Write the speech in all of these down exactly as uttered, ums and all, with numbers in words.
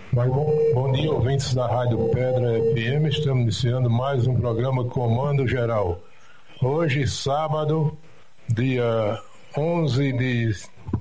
Mas bom, bom dia, ouvintes da Rádio Pedra F M. Estamos iniciando mais um programa Comando Geral. Hoje, sábado, dia onze de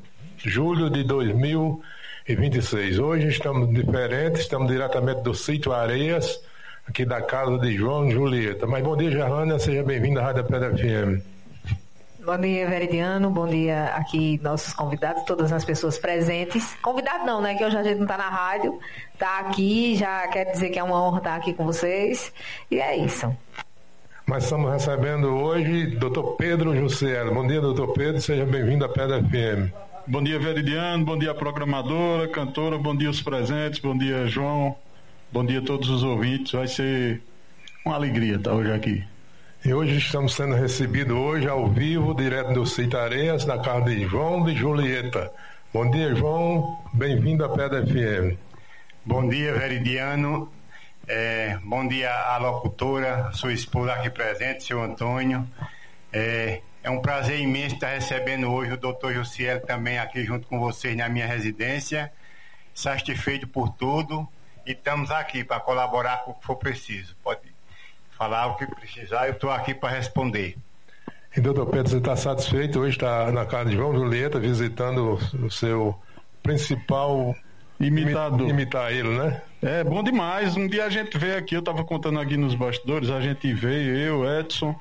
julho de dois mil e vinte e seis. Hoje estamos diferentes, estamos diretamente do Sítio Areias, aqui da casa de João e Julieta. Mas bom dia, Gerlânia, seja bem-vindo à Rádio Pedra F M. Bom dia, Veridiano, bom dia aqui nossos convidados, todas as pessoas presentes. Convidado não, né, que hoje a gente não está na rádio, está aqui, já quer dizer que é uma honra estar aqui com vocês, e é isso. Mas estamos recebendo hoje doutor Pedro Jussiel. Bom dia, doutor Pedro, seja bem-vindo à Pedra F M. Bom dia, Veridiano, bom dia, programadora, cantora, bom dia os presentes, bom dia, João, bom dia a todos os ouvintes, vai ser uma alegria estar hoje aqui. E hoje estamos sendo recebidos hoje ao vivo, direto do Sítio Areias, na casa de João e Julieta. Bom dia, João, bem-vindo à Pedra F M. Bom dia, Veridiano, é, bom dia à locutora, sua esposa aqui presente, seu Antônio. É, é um prazer imenso estar recebendo hoje o doutor Jussiel também aqui junto com vocês na minha residência, satisfeito por tudo, e estamos aqui para colaborar com o que for preciso. Pode falar o que precisar, eu estou aqui para responder. E doutor Pedro, você está satisfeito? Hoje está na casa de João Julieta, visitando o seu principal imitador. Imitar ele, né? É bom demais. Um dia a gente veio aqui, eu estava contando aqui nos bastidores, a gente veio, eu, Edson,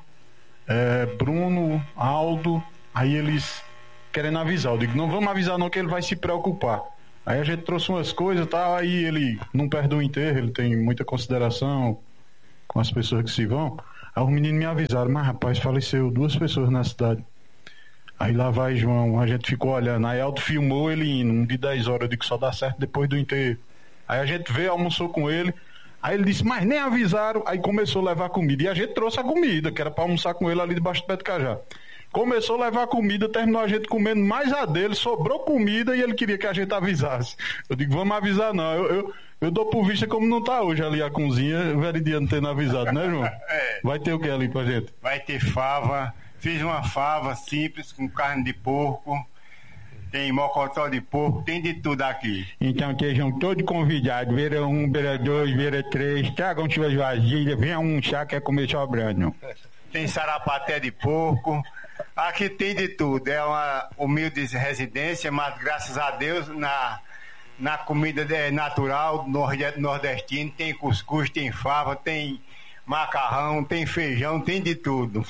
é, Bruno, Aldo, aí eles querendo avisar. Eu digo, não vamos avisar não, que ele vai se preocupar. Aí a gente trouxe umas coisas e tal, aí ele não perde o enterro, ele tem muita consideração com as pessoas que se vão. Aí os meninos me avisaram, mas rapaz, faleceu duas pessoas na cidade. Aí lá vai João, a gente ficou olhando, aí Aldo filmou ele indo, um de dez horas, eu digo que só dá certo depois do enterro. Aí a gente veio, almoçou com ele, aí ele disse, mas nem avisaram, aí começou a levar comida, e a gente trouxe a comida, que era para almoçar com ele ali debaixo do pé de cajá. Começou a levar comida, terminou a gente comendo mais a dele, sobrou comida e ele queria que a gente avisasse. Eu digo, vamos avisar não, eu... eu Eu dou por vista como não tá hoje ali a cozinha, o Veridiano tendo avisado, né, João? É. Vai ter o que ali pra gente? Vai ter fava, fiz uma fava simples com carne de porco, tem mocotó de porco, tem de tudo aqui. Então estejam todos convidados, beira um, beira dois, beira três, tragam suas vasilhas, venha um chá que é comer sobrando. Tem sarapaté de porco, aqui tem de tudo, é uma humilde residência, mas graças a Deus na... Na comida natural nordestina tem cuscuz, tem fava, tem macarrão, tem feijão, tem de tudo.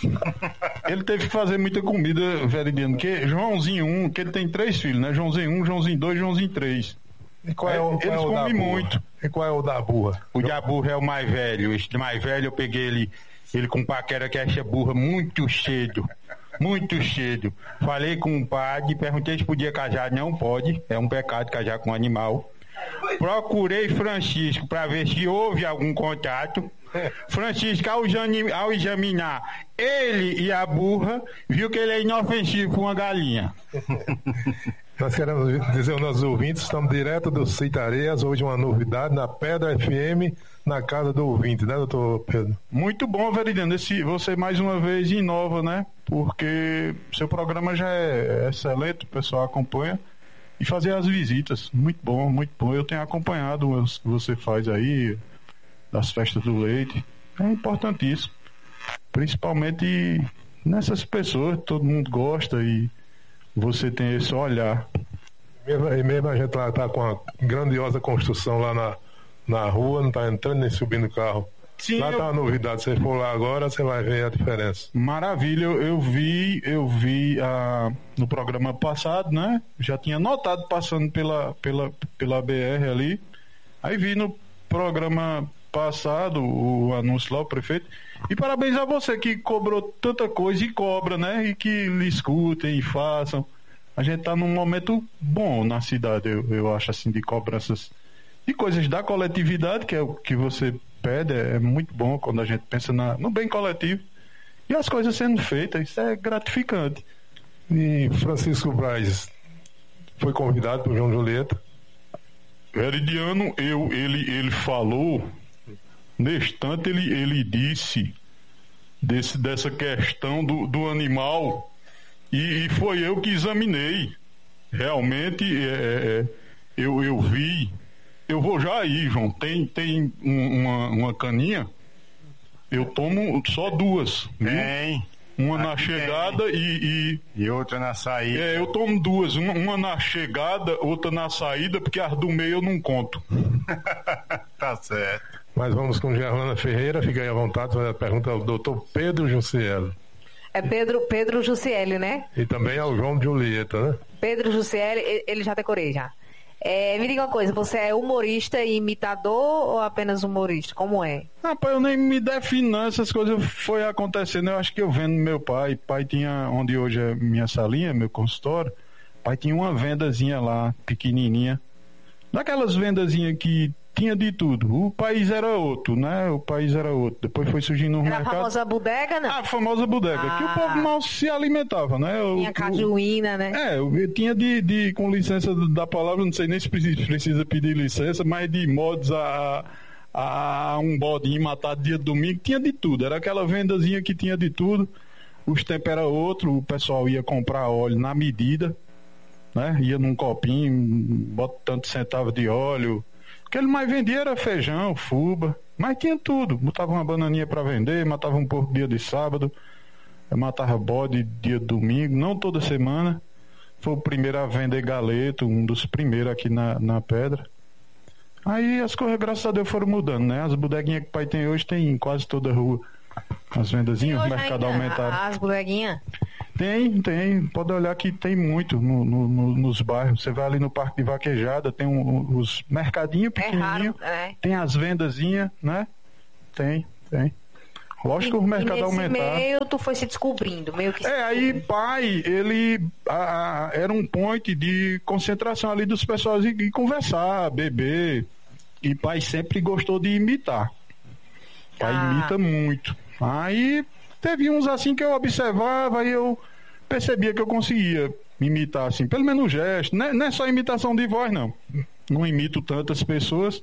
Ele teve que fazer muita comida, Veridiano, porque Joãozinho um, que ele tem três filhos, né? Joãozinho um, Joãozinho dois, Joãozinho três. E qual é o, Eles qual é comem muito. E qual é o da burra? O da burra é o mais velho. Esse mais velho eu peguei ele, ele com paquera que acha burra muito cedo. Muito cedo. Falei com o padre, perguntei se podia casar, não pode, é um pecado casar com um animal. Procurei Francisco para ver se houve algum contato. Francisco, ao, ao examinar ele e a burra, viu que ele é inofensivo com uma galinha. Nós queremos dizer aos nossos ouvintes, estamos direto do Sítio Areias, hoje uma novidade na Pedra F M, na casa do ouvinte, né, doutor Pedro? Muito bom, Veridiano, esse, você mais uma vez inova, né, porque seu programa já é excelente, o pessoal acompanha, e fazer as visitas, muito bom, muito bom, eu tenho acompanhado os que você faz aí, das festas do leite, é importantíssimo, principalmente nessas pessoas, todo mundo gosta e você tem esse olhar. E mesmo, e mesmo a gente lá está com uma grandiosa construção lá na, na rua, não está entrando nem subindo o carro. Sim, lá está eu... a novidade, se você for lá agora, você vai ver a diferença. Maravilha, eu, eu vi, eu vi ah, no programa passado, né? Já tinha notado passando pela, pela, pela B R ali. Aí vi no programa passado o anúncio lá, o prefeito. E parabéns a você que cobrou tanta coisa e cobra, né? E que lhe escutem e façam. A gente tá num momento bom na cidade, eu, eu acho assim, de cobranças de coisas da coletividade, que é o que você pede, é, é muito bom quando a gente pensa na, no bem coletivo. E as coisas sendo feitas, isso é gratificante. E Francisco Braz foi convidado por João Julieta. Veridiano, eu, ele, ele falou, nesse instante ele, ele disse desse, dessa questão do, do animal e, e foi eu que examinei. Realmente é, é, eu, eu vi eu vou já aí, João. Tem, tem um, uma, uma caninha, eu tomo só duas. Viu? Tem. Uma Aqui na chegada e, e... E outra na saída. É, eu tomo duas. Uma, uma na chegada, outra na saída, porque as do meio eu não conto. Tá certo. Mas vamos com Gerlana Ferreira, fica aí à vontade, fazer a pergunta ao doutor Pedro Jussiele. É Pedro, Pedro Jussiele, né? E também ao João Julieta, né? Pedro Jussiele, ele já decorei já. É, me diga uma coisa, você é humorista e imitador ou apenas humorista? Como é? Rapaz, eu nem me defino, não. Essas coisas foi acontecendo. Eu acho que eu vendo meu pai. Pai tinha, onde hoje é minha salinha, meu consultório, pai tinha uma vendazinha lá, pequenininha. Daquelas vendazinhas que tinha de tudo. O país era outro, né? O país era outro. Depois foi surgindo um Era mercado. a famosa bodega, não? Ah, a famosa bodega. Ah. Que o povo mal se alimentava, né? Tinha O- cajuína, né? É, eu eu tinha de, de, com licença da palavra, não sei nem se precisa, precisa pedir licença, mas de modos a, a um bodinho matar dia de domingo, tinha de tudo. Era aquela vendazinha que tinha de tudo. Os tempos era outro, o pessoal ia comprar óleo na medida, né? Ia num copinho, bota tanto centavo de óleo. O que ele mais vendia era feijão, fuba, mas tinha tudo. Botava uma bananinha para vender, matava um porco dia de sábado, matava bode dia de domingo, não toda semana. Foi o primeiro a vender galeto, um dos primeiros aqui na, na Pedra. Aí as coisas, graças a Deus, foram mudando, né? As bodeguinhas que o pai tem hoje tem em quase toda a rua. As vendazinhas, o Hoje mercado ainda, aumentaram. As bodeguinhas? Tem, tem. Pode olhar que tem muito no, no- no- nos bairros. Você vai ali no Parque de Vaquejada, tem um- um- os mercadinhos É raro, pequenininhos, né? tem as vendazinhas, né? Tem, tem. Lógico que o mercado e nesse aumentar. meio tu foi se descobrindo, meio que se É, aí pai, ele a- a- era um point de concentração ali dos pessoas e, e conversar, beber. E pai sempre gostou de imitar. Pai Ah. imita muito. Aí teve uns assim que eu observava e eu percebia que eu conseguia imitar assim, pelo menos o gesto. Não é, não é só imitação de voz, não. Não imito tantas pessoas.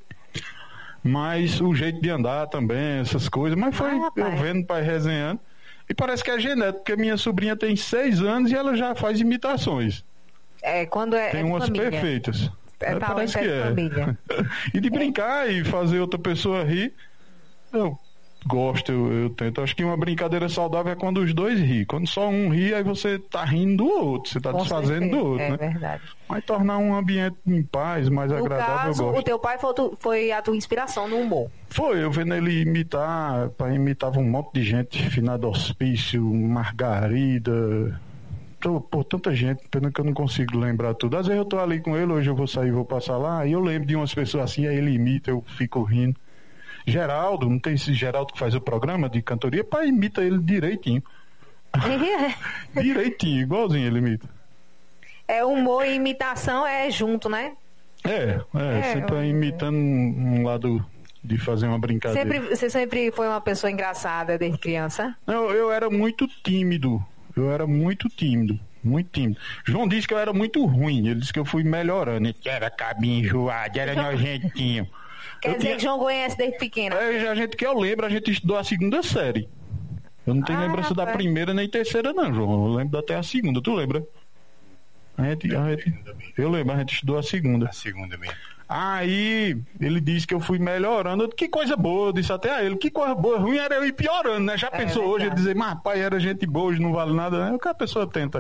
Mas o jeito de andar também, essas coisas. Mas foi Ah, rapaz. eu vendo pai resenhando. E parece que é genético, porque minha sobrinha tem seis anos e ela já faz imitações. É, quando é, Tem é de umas família. perfeitas. É É, talento, parece é que de é. família. E de brincar e fazer outra pessoa rir, eu gosto, eu, eu tento. Acho que uma brincadeira saudável é quando os dois riem. Quando só um ri, aí você tá rindo do outro, você tá Com desfazendo certeza, do outro, é né? verdade. Mas tornar um ambiente em paz, mais No agradável, caso, eu o gosto. teu pai foi, tu- foi a tua inspiração no humor. Foi, eu vendo ele imitar, pai imitava um monte de gente, finado hospício, Margarida, tô, pô, tanta gente, pena que eu não consigo lembrar tudo. Às vezes eu tô ali com ele, hoje eu vou sair, vou passar lá, e eu lembro de umas pessoas assim, aí ele imita, eu fico rindo. Geraldo, não tem esse Geraldo que faz o programa de cantoria, pai imita ele direitinho. Direitinho, igualzinho ele imita. É, humor e imitação é junto, né? É, é, É, sempre eu- imitando um, um lado de fazer uma brincadeira. Sempre, você sempre foi uma pessoa engraçada desde criança? Eu, eu era muito tímido. Eu era muito tímido. Muito tímido. João disse que eu era muito ruim. Ele disse que eu fui melhorando. Ele era cabinho enjoado, era nojentinho. Quer Eu dizer tinha- que João conhece desde pequena? É, a gente que eu lembro, a gente estudou a segunda série. Eu não tenho Ah, lembrança da rapaz. primeira nem terceira, não, João. Eu lembro até a segunda. Tu lembra? A gente, a gente, eu lembro, a gente estudou a segunda. A segunda mesmo. Aí ele disse que eu fui melhorando. Eu, que coisa boa, eu disse até a ele. Que coisa boa, ruim era eu ir piorando, né? Já É pensou hoje ele verdade. dizer, mas pai, era gente boa, hoje não vale nada, né? O que a pessoa tenta.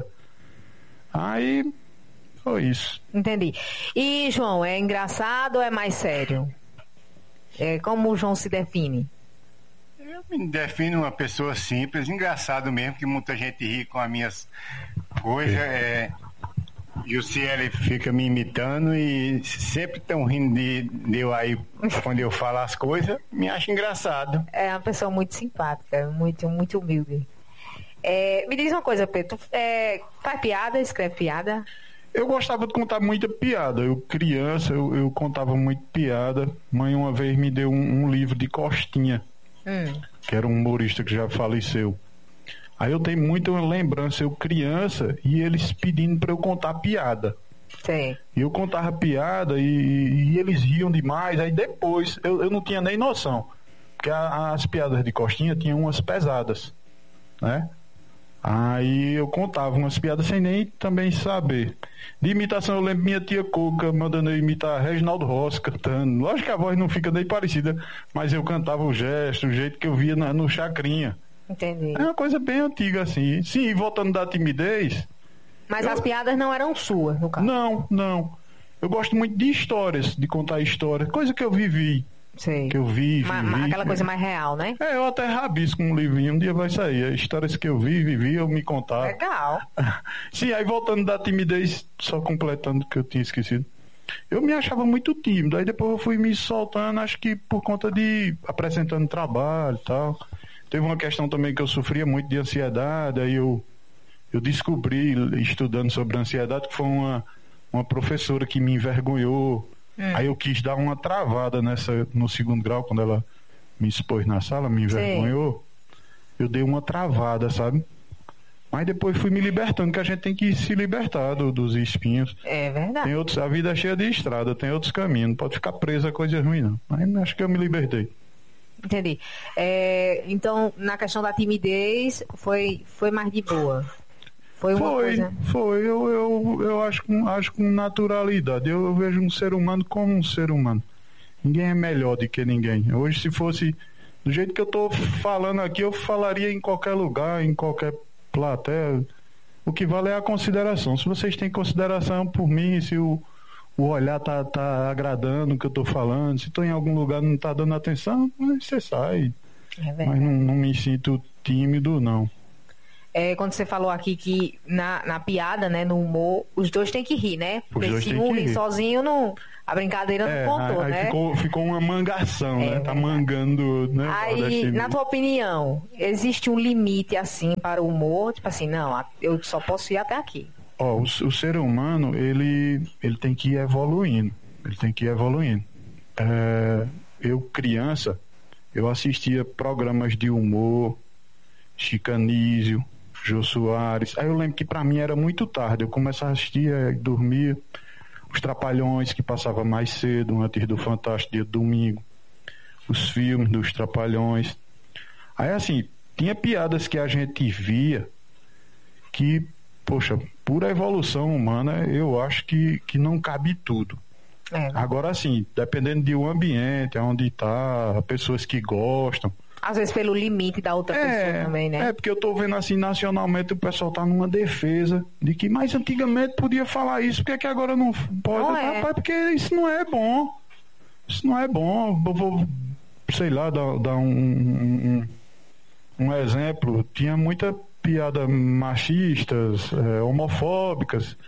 Aí foi isso. Entendi. E, João, é engraçado ou é mais sério? É, como o João se define? Eu me defino uma pessoa simples, engraçado mesmo, que muita gente ri com as minhas coisas. É, Jussiele fica me imitando e sempre estão rindo de, de eu aí quando eu falo as coisas, me acha engraçado. É uma pessoa muito simpática, muito, muito humilde. É, me diz uma coisa, Pedro. Tu, é, faz piada, escreve piada? Eu gostava de contar muita piada. Eu, criança, eu, eu contava muito piada. Mãe uma vez me deu um, um livro de Costinha, Hum. que era um humorista que já faleceu. Aí eu tenho muita lembrança, eu criança, e eles pedindo para eu contar piada. Sei. E eu contava piada e, e eles riam demais. Aí depois, eu, eu não tinha nem noção. Porque a- as piadas de Costinha tinham umas pesadas, né? Aí eu contava umas piadas sem nem também saber. De imitação eu lembro minha tia Coca mandando eu imitar Reginaldo Rossi cantando. Lógico que a voz não fica nem parecida, mas eu cantava o gesto, o jeito que eu via na, no Chacrinha. Entendi. É uma coisa bem antiga assim. Sim, voltando da timidez... Mas eu... as piadas não eram suas, no caso? Não, não. Eu gosto muito de histórias, de contar histórias, coisa que eu vivi. Sei. Que eu vi, Ma- vivi. Aquela coisa mais real, né? É, eu até rabisco um livrinho, um dia vai sair. Histórias que eu vi, vivi, eu me contar. Legal. Sim, aí voltando da timidez, só completando o que eu tinha esquecido. Eu me achava muito tímido, aí depois eu fui me soltando, acho que por conta de apresentando trabalho e tal. Teve uma questão também que eu sofria muito de ansiedade, aí eu, eu descobri, estudando sobre ansiedade, que foi uma, uma professora que me envergonhou. Hum. Aí eu quis dar uma travada nessa, no segundo grau, quando ela me expôs na sala, me envergonhou. Sim. Eu dei uma travada, sabe? Mas depois fui me libertando, que a gente tem que se libertar do, dos espinhos. É verdade. Tem outros, a vida é cheia de estrada, tem outros caminhos, não pode ficar preso a coisas ruins, não. Mas acho que eu me libertei. Entendi. É, então, na questão da timidez, foi, foi mais de boa? Foi uma foi, coisa... Foi, eu, eu, eu acho, com, acho com naturalidade. Eu, eu vejo um ser humano como um ser humano. Ninguém é melhor do que ninguém. Hoje, se fosse do jeito que eu estou falando aqui, eu falaria em qualquer lugar, em qualquer plateia. O que vale é a consideração. Se vocês têm consideração por mim, se o, o olhar tá, tá agradando o que eu estou falando, se estou em algum lugar e não está dando atenção, você sai. É Mas não, não me sinto tímido, não. É, quando você falou aqui que na, na piada, né, no humor, os dois têm que rir, né? Porque se um rir sozinho, não, a brincadeira é, não contou, aí né? Ficou, ficou uma mangação, é, né? Tá mangando, né? Aí, na tua opinião, existe um limite, assim, para o humor? Tipo assim, não, eu só posso ir até aqui. Ó, o, o ser humano, ele, ele tem que ir evoluindo. Ele tem que ir evoluindo. É, eu, criança, eu assistia programas de humor, Chicanísio, Jô Soares. Aí eu lembro que pra mim era muito tarde. Eu começava a assistir, é, dormia. Os Trapalhões, que passava mais cedo, antes do Fantástico, dia de domingo. Os filmes dos Trapalhões. Aí, assim, tinha piadas que a gente via que, poxa, por evolução humana, eu acho que, que não cabe tudo. É. Agora, assim, dependendo de um ambiente, onde tá, pessoas que gostam. Às vezes pelo limite da outra é, pessoa também, né? É, porque eu tô vendo assim, nacionalmente o pessoal tá numa defesa de que mais antigamente podia falar isso, porque é que agora não pode? Não é. Rapaz, porque isso não é bom. Isso não é bom. Eu vou, sei lá, dar, dar um, um, um exemplo. Tinha muita piada machistas, é, homofóbicas,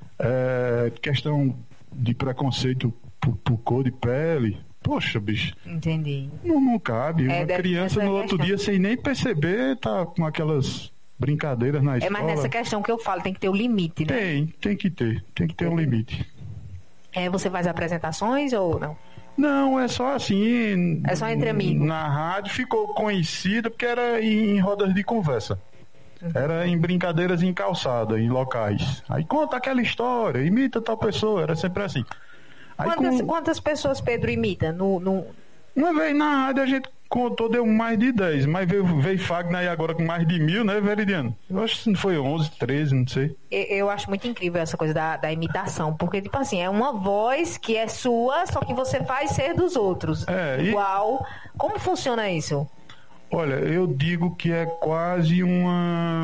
é, questão de preconceito por, por cor de pele. Poxa, bicho. Entendi. Não, não cabe. É, uma criança no outro dia, sem nem perceber, tá com aquelas brincadeiras na escola. É, mas nessa questão que eu falo, tem que ter o um limite, né? Tem, tem que ter. Tem que ter um limite. É, você faz apresentações ou não? Não, é só assim... É só entre amigos? Na rádio ficou conhecida porque era em rodas de conversa. Uhum. Era em brincadeiras em calçada, em locais. Aí conta aquela história, imita tal pessoa, era sempre assim. Quantas, com... quantas pessoas Pedro imita? No, no... Uma vez na rádio a gente contou, deu mais de dez, mas veio, veio Fagner aí agora com mais de mil, né, Veridiano? Eu acho que foi onze, treze, não sei. Eu, eu acho muito incrível essa coisa da, da imitação, porque, tipo assim, é uma voz que é sua, só que você faz ser dos outros. É, igual. E... Como funciona isso? Olha, eu digo que é quase uma...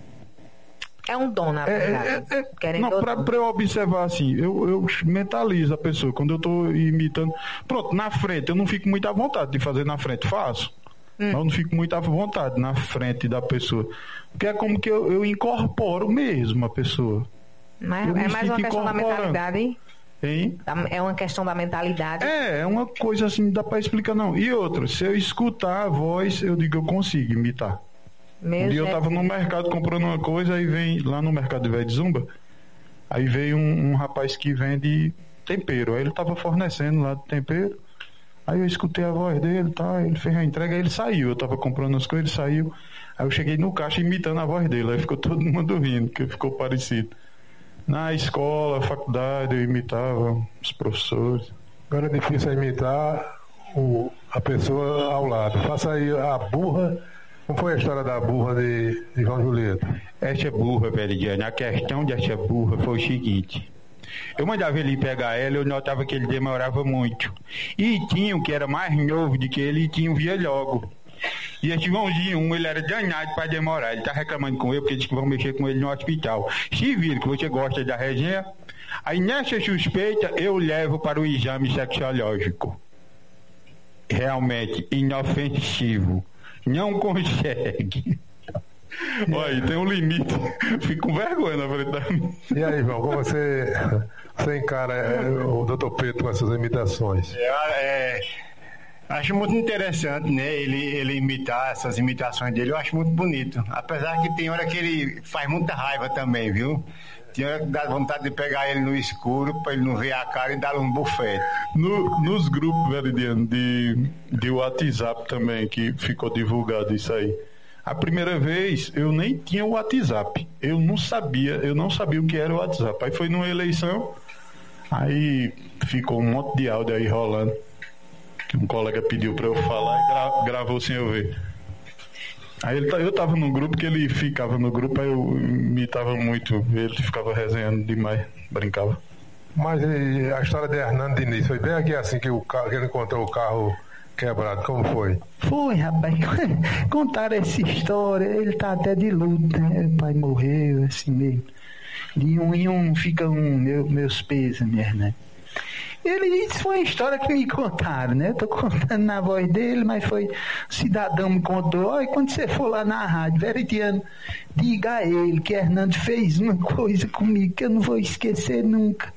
É um dom, na verdade. É, é, é, não, pra, pra eu observar assim, eu, eu mentalizo a pessoa. Quando eu tô imitando... Pronto, na frente, eu não fico muito à vontade de fazer na frente. Faço. Hum. Mas eu não fico muito à vontade na frente da pessoa. Porque é como que eu, eu incorporo mesmo a pessoa. Mas é mais uma questão da mentalidade? Hein? É uma questão da mentalidade? É, é uma coisa assim, não dá pra explicar não. E outra, se eu escutar a voz, eu digo que eu consigo imitar. Meu um dia eu tava no mercado comprando uma coisa, aí vem lá no mercado de Velho de Zumba, aí veio um, um rapaz que vende tempero, aí ele tava fornecendo lá de tempero, aí eu escutei a voz dele, tá, ele fez a entrega, aí ele saiu, eu tava comprando as coisas, ele saiu, aí eu cheguei no caixa imitando a voz dele, aí ficou todo mundo rindo, que ficou parecido. Na escola, faculdade, eu imitava os professores. Agora é difícil imitar o, a pessoa ao lado. Faça aí a burra Como foi a história da burra de, de João Julieta? Essa burra, Veridiano, a questão dessa burra foi o seguinte. Eu mandava ele pegar ela, eu notava que ele demorava muito. E tinha um que era mais novo do que ele e tinha um via logo. E esse Joãozinho, um, ele era danado para demorar. Ele tá reclamando com ele porque disse que vão mexer com ele no hospital. Se vir que você gosta da resenha, aí nessa suspeita eu levo para o exame sexológico. Realmente inofensivo. Não consegue. Olha, tem um limite. Fico com vergonha na verdade. E aí, João, como você, você encara é, o doutor Pedro com essas imitações? É, é, acho muito interessante, né? Ele, ele imitar essas imitações dele, eu acho muito bonito. Apesar que tem hora que ele faz muita raiva também, viu? Tem hora que dá vontade de pegar ele no escuro para ele não ver a cara e dar um bufete. No, nos grupos, Veridiano, de, de WhatsApp também, que ficou divulgado isso aí. A primeira vez eu nem tinha o WhatsApp. Eu não sabia, eu não sabia o que era o WhatsApp. Aí foi numa eleição, aí ficou um monte de áudio aí rolando. Que um colega pediu para eu falar e gra, gravou sem eu ver. Aí ele, eu tava num grupo que ele ficava no grupo, aí eu imitava muito, ele ficava resenhando demais, brincava. Mas e a história de Hernando Diniz, foi bem aqui assim que, o carro, que ele encontrou o carro quebrado, como foi? Foi, rapaz, contaram essa história, ele tá até de luto, né? O pai morreu, assim mesmo. De um em um fica um, meu, meus pesos, né? Ele disse, foi uma história que me contaram, né? Eu tô contando na voz dele, mas foi, o cidadão me contou, olha, quando você for lá na rádio, Veridiano, diga a ele que Hernando fez uma coisa comigo que eu não vou esquecer nunca.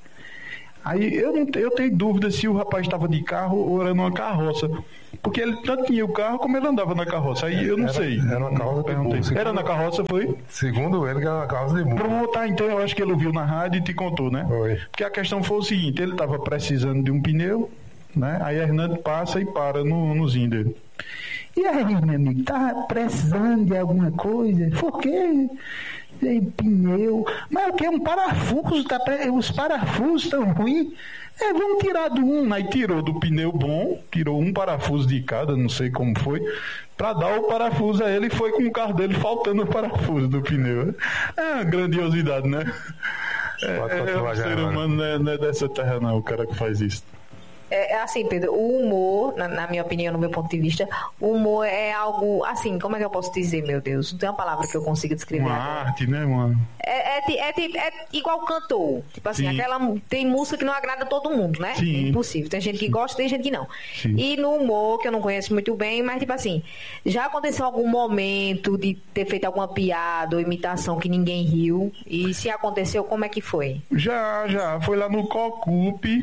Aí eu, não, eu tenho dúvida se o rapaz estava de carro ou era numa carroça. Porque ele tanto tinha o carro como ele andava na carroça. Aí eu não era, sei. Era uma carroça de burro. Segundo, era na carroça, foi? Segundo ele, que era uma carroça de burro. Pronto, tá, então eu acho que ele ouviu na rádio e te contou, né? Foi. Porque a questão foi o seguinte, ele estava precisando de um pneu, né? Aí Hernando passa e para no, nozinho dele. E aí, meu amigo, tá precisando de alguma coisa? Por quê? Tem pneu, mas o que? Um parafuso, tá, os parafusos estão ruins. É, vamos tirar do um. Aí tirou do pneu bom, tirou um parafuso de cada, não sei como foi, para dar o parafuso a ele e foi com o carro dele faltando o parafuso do pneu. É uma grandiosidade, né? É, é, é um ser humano, não é, não é dessa terra não, o cara que faz isso. É, é assim, Pedro, o humor, na, na minha opinião, no meu ponto de vista, o humor é algo, assim, como é que eu posso dizer, meu Deus? Não tem uma palavra que eu consiga descrever uma agora. arte, né, mano? É, é, é, é, é igual cantor. Tipo assim, Sim. aquela, tem música que não agrada todo mundo, né? Sim. É impossível. Tem gente que gosta, tem gente que não. Sim. E no humor, que eu não conheço muito bem, mas tipo assim, já aconteceu algum momento de ter feito alguma piada ou imitação que ninguém riu? E se aconteceu, como é que foi? Já, já. Foi lá no Cocupe,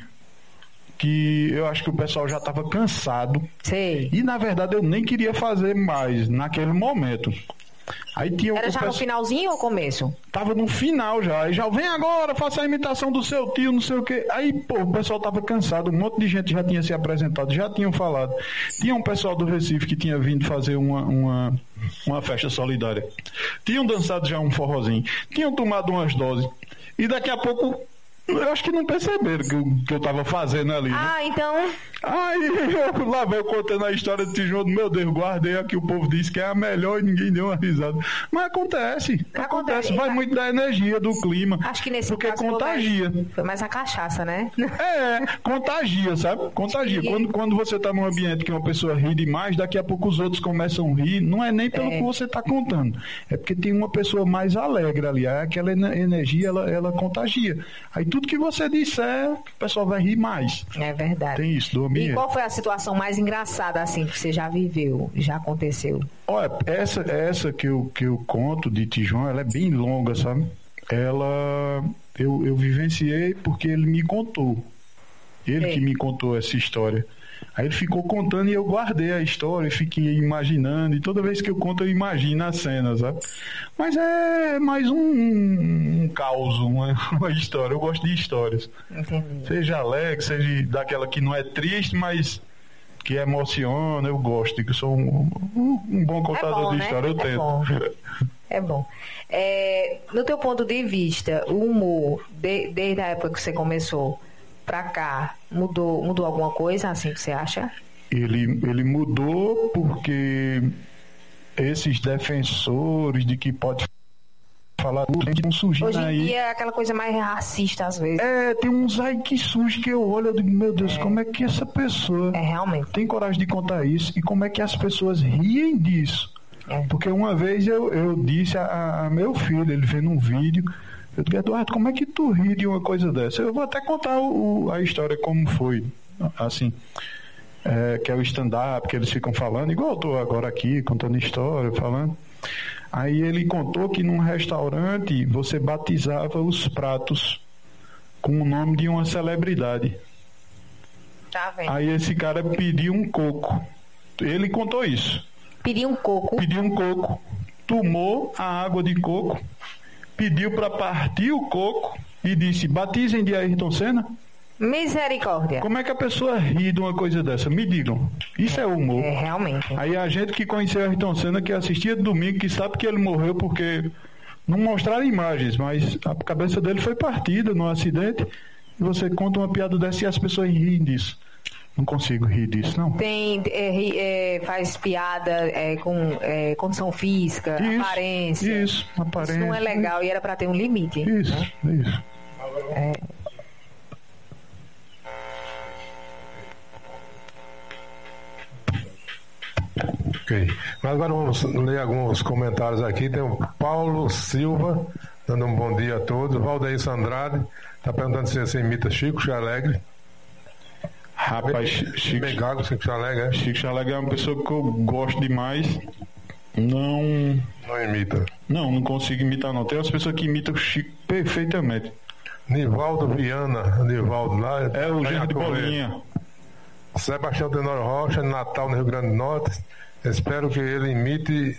que eu acho que o pessoal já estava cansado. Sei. E na verdade eu nem queria fazer mais naquele momento. Aí tinha Era o já peço... no finalzinho ou começo? Tava no final já. Aí já vem agora, faça a imitação do seu tio, não sei o quê. Aí, pô, o pessoal tava cansado, um monte de gente já tinha se apresentado, já tinham falado. Tinha um pessoal do Recife que tinha vindo fazer uma, uma, uma festa solidária. Tinham dançado já um forrozinho. Tinham tomado umas doses. E daqui a pouco, eu acho que não perceberam que eu, que eu tava fazendo ali, né? Ah, então... Aí eu lá veio contando a história do tijolo, meu Deus, guardei aqui, o povo disse que é a melhor e ninguém deu uma risada. Mas acontece, acontece, Acontece. vai muito da energia, do clima. Acho que nesse porque caso contagia. Foi mais, foi mais a cachaça, né? É, contagia, sabe? Contagia. Sim. Quando, quando você tá num ambiente que uma pessoa ri demais, daqui a pouco os outros começam a rir, não é nem pelo É. que você tá contando. É porque tem uma pessoa mais alegre ali. Aí aquela ener- energia, ela, ela contagia. Aí tudo que você disser, o pessoal vai rir mais. É verdade. Tem isso do E ambiente. qual foi a situação mais engraçada, assim, que você já viveu, já aconteceu? Olha, essa, essa que, eu, que eu conto de Tijuana, ela é bem longa, sabe? Ela, eu, eu vivenciei porque ele me contou. Ele Ei. que me contou essa história. Aí ele ficou contando e eu guardei a história e fiquei imaginando. E toda vez que eu conto, eu imagino a cena, sabe? Mas é mais um, um caos, uma, uma história. Eu gosto de histórias. Entendi. Seja alegre, seja daquela que não é triste, mas que emociona, eu gosto. Que eu sou um, um, um bom contador É bom, de né? história, eu É tento. bom. É bom. É, no teu ponto de vista, o humor, de- desde a época que você começou pra cá, mudou, mudou alguma coisa, assim, que você acha? Ele, ele mudou porque esses defensores de que pode falar tudo, que não surgindo Hoje em aí. dia é aquela coisa mais racista às vezes. É, tem uns aí que surge que eu olho e digo, meu Deus, É. como é que essa pessoa É, realmente. tem coragem de contar isso e como é que as pessoas riem disso? É. Porque uma vez eu, eu disse a, a meu filho, ele vendo um vídeo, eu digo, Eduardo, como é que tu ri de uma coisa dessa? Eu vou até contar o, a história como foi, assim, é, que é o stand-up, que eles ficam falando, igual eu tô agora aqui, contando história, falando. Aí ele contou que num restaurante você batizava os pratos com o nome de uma celebridade. Tá vendo? Aí esse cara pediu um coco. Ele contou isso. Pedi um coco. Pediu um coco, tomou a água de coco, pediu para partir o coco e disse, batizem de Ayrton Senna. Misericórdia. Como é que a pessoa ri de uma coisa dessa? Me digam. Isso é humor. É, realmente. Aí a gente que conheceu Ayrton Senna, que assistia domingo, que sabe que ele morreu porque não mostraram imagens, mas a cabeça dele foi partida num acidente, e você conta uma piada dessa e as pessoas riem disso. Não consigo rir disso, não. Tem, é, ri- é, faz piada é, com é, condição física, Isso, aparência. Isso, aparência. Isso não é legal e era para ter um limite. Isso, isso. É. Ok. Mas agora vamos ler alguns comentários aqui. Tem o Paulo Silva, dando um bom dia a todos. Valdeir Sandrade está perguntando se você imita Chico Alegre. Rapaz, Chico, Bem gago, Chico Alegre, é? Chico Chaleg é uma pessoa que eu gosto demais. Não, Não imita. não, não consigo imitar não. Tem umas pessoas que imitam o Chico perfeitamente. Nivaldo Viana, Nivaldo lá. É o lá em Genro de Arco Verde. Bolinha. Sebastião Tenório Rocha, Natal, no Rio Grande do Norte. Espero que ele imite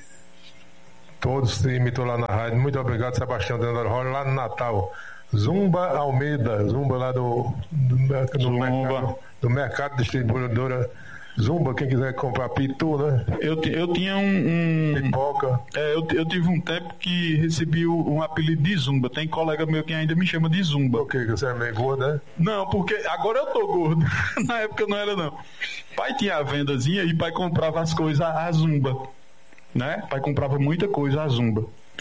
todos que imitou lá na rádio. Muito obrigado, Sebastião Tenório Rocha, lá no Natal. Zumba Almeida, Zumba lá do, do, do, Zumba. mercado, do mercado distribuidora Zumba, quem quiser comprar pitu, né? Eu, ti- eu tinha um. um- Pipoca. é, eu, eu tive um tempo que recebi o- um apelido de Zumba. Tem colega meu que ainda me chama de Zumba. Por quê? Que você é meio gordo, né? Não, porque agora eu tô gordo. Na época eu não era, não. Pai tinha a vendazinha e pai comprava as coisas à Zumba. Né? Pai comprava muita coisa à Zumba.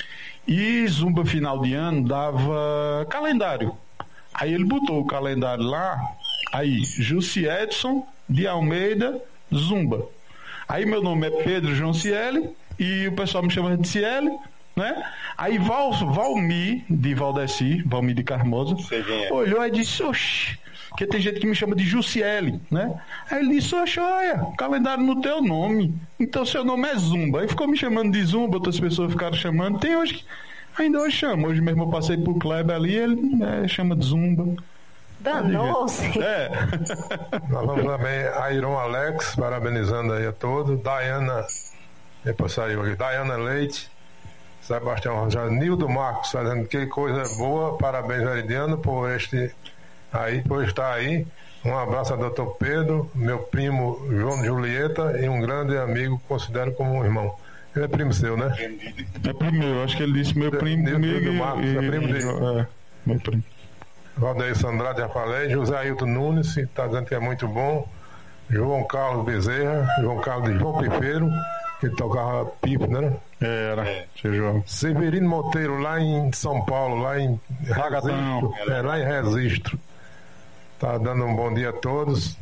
E Zumba final de ano dava calendário. Aí ele botou o calendário lá, aí, Jussi Edson de Almeida, Zumba. Aí meu nome é Pedro João Cieli, e o pessoal me chama de Cieli, né? Aí Val, Valmir, de Valdeci, Valmir de Carmosa, olhou e disse, oxi, porque tem gente que me chama de Jussiele, né? Aí ele disse, oxe, olha, calendário no teu nome, então seu nome é Zumba. Aí ficou me chamando de Zumba, outras pessoas ficaram chamando, tem hoje, ainda hoje chama, hoje mesmo eu passei pro Kleber ali, ele é, chama de Zumba. Danou-se. É. Nós vamos também a Iron Alex, parabenizando aí a todos. Diana, depois saiu aqui, Diana Leite, Sebastião Rogério, Nildo Marcos, fazendo que coisa boa, parabéns, Veridiano, por este aí, por estar aí. Um abraço a doutor Pedro, meu primo João Julieta e um grande amigo, considero como um irmão. Ele é primo seu, né? É primo meu, acho que ele disse meu primo Nildo comigo. e- Marcos, e- é primo dele. É, meu primo. Valdeir Sandrade, já falei. José Ailton Nunes, está dizendo que é muito bom. João Carlos Bezerra, João Carlos de João Pifeiro, que tocava pipo, né? Era, seu João. Severino Monteiro, lá em São Paulo, lá em Ragatão. Registro. É, lá em Registro. Tá dando um bom dia a todos.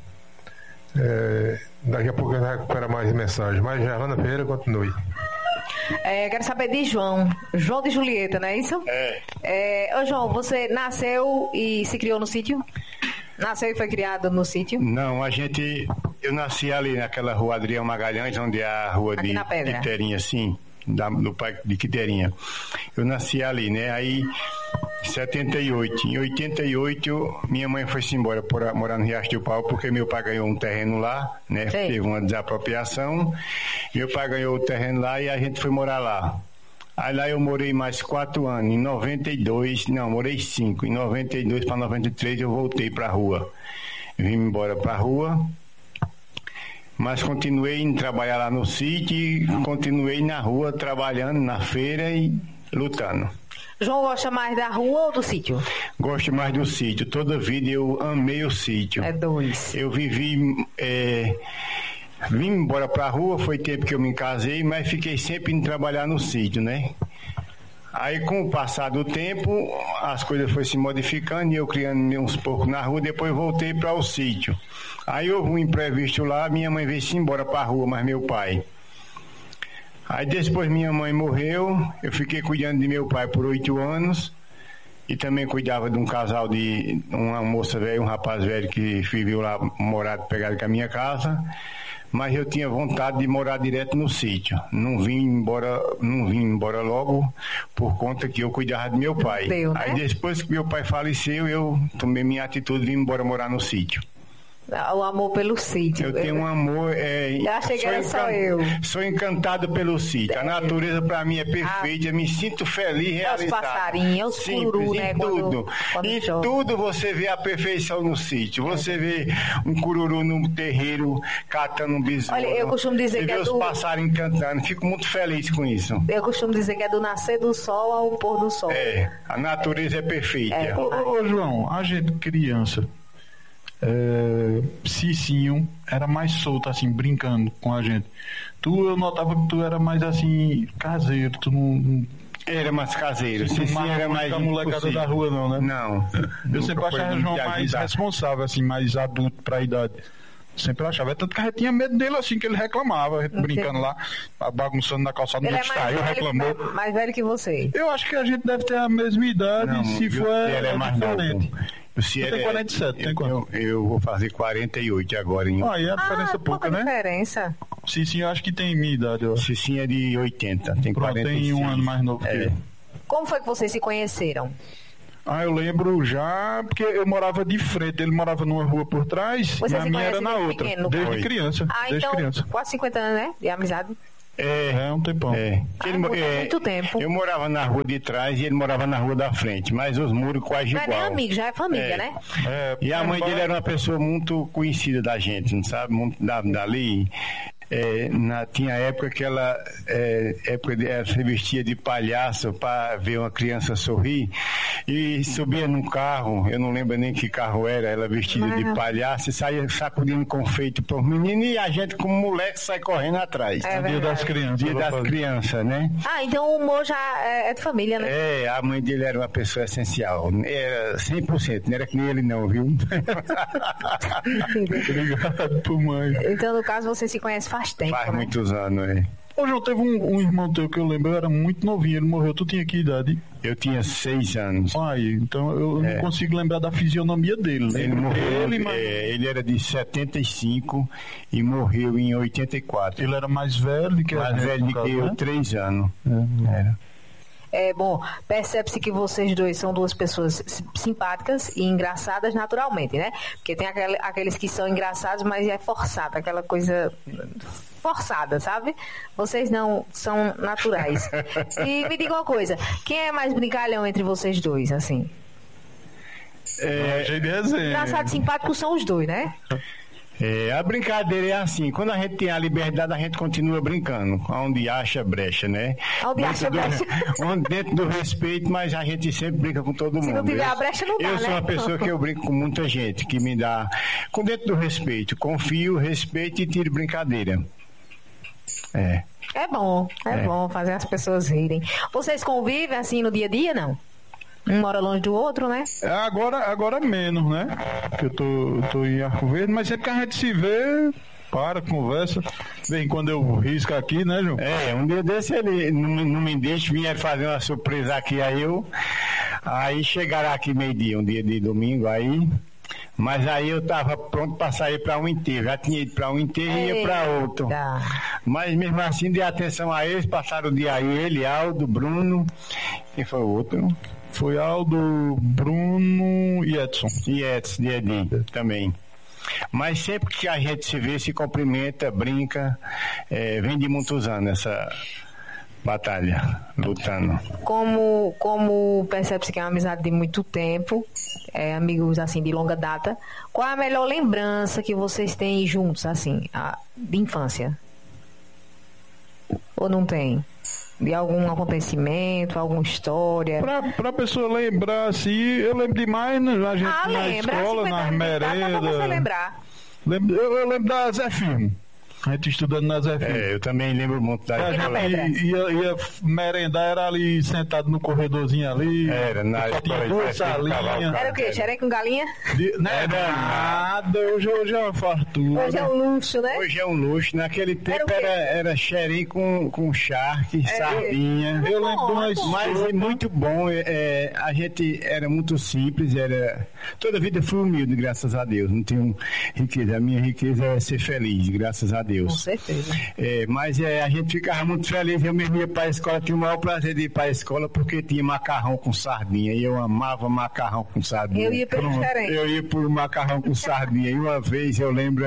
É, daqui a pouco a gente recupera mais mensagens. Mas Gerlana Ferreira, continue. É, quero saber de João. João de Julieta, não é isso? É. É, ô João, você nasceu e se criou no sítio? Nasceu e foi criado no sítio? Não, a gente. Eu nasci ali naquela rua Adrião Magalhães, onde é a rua Aqui de na Pedra. Quiterinha, sim. Da, do pai de Quiterinha. Eu nasci ali, né? Aí, em setenta e oito. Em oitenta e oito, minha mãe foi-se embora por, morar no Riacho do Pau, porque meu pai ganhou um terreno lá, né? Sei. Teve uma desapropriação. Meu pai ganhou o terreno lá e a gente foi morar lá. Aí lá eu morei mais quatro anos. Em noventa e dois, não, morei cinco. Em noventa e dois para noventa e três eu voltei para a rua. Vim embora para a rua. Mas continuei indo trabalhar lá no sítio e continuei na rua trabalhando na feira e lutando. João gosta mais da rua ou do sítio? Gosto mais do sítio. Toda a vida eu amei o sítio. É dois. Eu vivi é, vim embora pra rua, foi tempo que eu me casei, mas fiquei sempre indo trabalhar no sítio, né? Aí, com o passar do tempo, as coisas foram se modificando e eu criando uns poucos na rua, depois voltei para o sítio. Aí houve um imprevisto lá, minha mãe veio-se embora para a rua, mas meu pai. Aí depois minha mãe morreu, eu fiquei cuidando de meu pai por oito anos e também cuidava de um casal de uma moça velha, um rapaz velho que viveu lá morado, pegado com a minha casa. Mas eu tinha vontade de morar direto no sítio. Não vim embora, não vim embora logo por conta que eu cuidava de meu pai. Deu, né? Aí depois que meu pai faleceu, eu tomei minha atitude de ir embora morar no sítio. O amor pelo sítio. Eu tenho um amor. É, eu achei que era só eu. Sou encantado pelo sítio. A natureza para mim é perfeita. Ah, me sinto feliz, realizado. Os passarinhos, os cururu, né? Em tudo. Quando em chove. tudo você vê a perfeição no sítio. Você vê um cururu no terreiro catando um besouro. Olha, eu costumo dizer você que vê é os do... passarinhos cantando. Fico muito feliz com isso. Eu costumo dizer que é do nascer do sol ao pôr do sol. É, a natureza é perfeita. É. Ô, ô, João, a gente criança. É, Cicinho era mais solto, assim, brincando com a gente. Tu, eu notava que tu era mais, assim, caseiro, tu não... Era mais caseiro, Cicinho era mais da molecada da rua, não, né? Não. Eu sempre achava o João mais responsável, assim, mais adulto pra idade. Sempre achava, é tanto que a gente tinha medo dele, assim, que ele reclamava, a gente brincando lá, bagunçando na calçada, ele no é distraiu, reclamou. Mais, mais velho que você. Eu acho que a gente deve ter a mesma idade, não, se for é, é mais diferente. Novo. Você tem quarenta e sete, eu, tem quanto? Eu, eu vou fazer quarenta e oito agora. Em... Ah, e a diferença ah, é pouca, né? diferença. Sim, sim, eu acho que tem minha idade. Cicinho é de oitenta, tem Pronto, quarenta e seis. tem um ano mais novo é. que eu. Como foi que vocês se conheceram? Ah, eu lembro já, porque eu morava de frente, ele morava numa rua por trás, Você e a minha era na outra, pequeno, desde foi. criança. Ah, desde então, criança. quase cinquenta anos, né? De amizade. É, é um tempão. É. Ah, Ele, muito, é, muito tempo. Eu morava na rua de trás e ele morava na rua da frente, mas os muros quase não igual. Não é nem amigo, já é família, é. né? É, e a mãe é, dele era uma pessoa muito conhecida da gente, não sabe? Muito da, dali. É, na, tinha época que ela, é, época de, ela se vestia de palhaço para ver uma criança sorrir e subia num carro, eu não lembro nem que carro era, ela vestida Mas... de palhaço e saía sacudindo confeito para os meninos e a gente como moleque sai correndo atrás. É dia das crianças. Dia das crianças, né? Ah, então o humor já é, é de família, né? É, a mãe dele era uma pessoa essencial, era cem por cento, não era que nem ele não, viu? Obrigado por mãe. Então, no caso, você se conhece faz tempo, Faz né? muitos anos, é. Ô, João, teve um, um irmão teu que eu lembro, eu era muito novinho, ele morreu, tu tinha que idade? Eu tinha seis anos. Ai, então eu é. não consigo lembrar da fisionomia dele. Ele morreu, dele, mas... é, ele era de setenta e cinco e morreu em oitenta e quatro. Ele era mais velho que Mais gente, velho do que eu, né? três anos. É. Era. É, bom, percebe-se que vocês dois são duas pessoas simpáticas e engraçadas naturalmente, né? Porque tem aquele, aqueles que são engraçados, mas é forçado, aquela coisa forçada, sabe? Vocês não são naturais. E me diga uma coisa, quem é mais brincalhão entre vocês dois, assim? É, é engraçado e simpático são os dois, né? É, a brincadeira é assim, quando a gente tem a liberdade, a gente continua brincando, onde acha brecha, né? Onde dentro acha do, brecha. Onde, dentro do respeito, mas a gente sempre brinca com todo mundo. Se não tiver eu, a brecha, não dá, Eu sou né? uma pessoa que eu brinco com muita gente, que me dá, com dentro do respeito, confio, respeito e tiro brincadeira. É. É bom, é, é bom fazer as pessoas rirem. Vocês convivem assim no dia a dia, não? Um mora longe do outro, né? Agora, agora menos, né? Porque eu tô, tô em Arco Verde, mas sempre que a gente se vê, para, conversa. Vem quando eu risco aqui, né, João? É, um dia desse ele não, não me deixa, vieram fazer uma surpresa aqui a eu. Aí chegaram aqui meio-dia, um dia de domingo, aí. Mas aí eu tava pronto para sair para um enterro. Já tinha ido para um enterro e ia para outro. Mas mesmo assim, dei atenção a eles, passaram o dia aí, ele, Aldo, Bruno. Quem foi o outro? Foi Aldo, Bruno e Edson. E Edson, de Edinho, também. Mas sempre que a gente se vê, se cumprimenta, brinca, é, vem de muitos anos essa batalha, lutando. Como, como percebe-se que é uma amizade de muito tempo, é, amigos assim de longa data, qual é a melhor lembrança que vocês têm juntos, assim, a, de infância? Ou não tem? De algum acontecimento, alguma história? Pra, pra pessoa lembrar, assim, eu lembro demais, né, a gente ah, na lembra, escola, nas merendas. Dá pra você lembrar. Lembro, eu, eu lembro da Zé Firmo. A gente estudando nas F M. É, eu também lembro muito da A escola. gente ia, ia merendar, era ali sentado no corredorzinho ali. Era, na só tinha escola, duas parece que salinhas. ficava- Era o quê? Xerém com galinha? De- Não é nada, hoje, hoje é uma fartura. Hoje é um luxo, né? Hoje é um luxo. Naquele tempo Era o quê? era, era xerém com, com charque, sardinha. Eu lembro de uma Mas é sopa. muito bom, é, é, a gente era muito simples, era toda a vida fui humilde, graças a Deus, não tenho riqueza, a minha riqueza é ser feliz, graças a Com Deus. certeza. É, mas é, a gente ficava muito feliz, eu mesmo ia para a escola, tinha o maior prazer de ir para a escola porque tinha macarrão com sardinha, e eu amava macarrão com sardinha. Eu ia pelo Pronto, xerém. Eu ia por macarrão com sardinha, e uma vez eu lembro,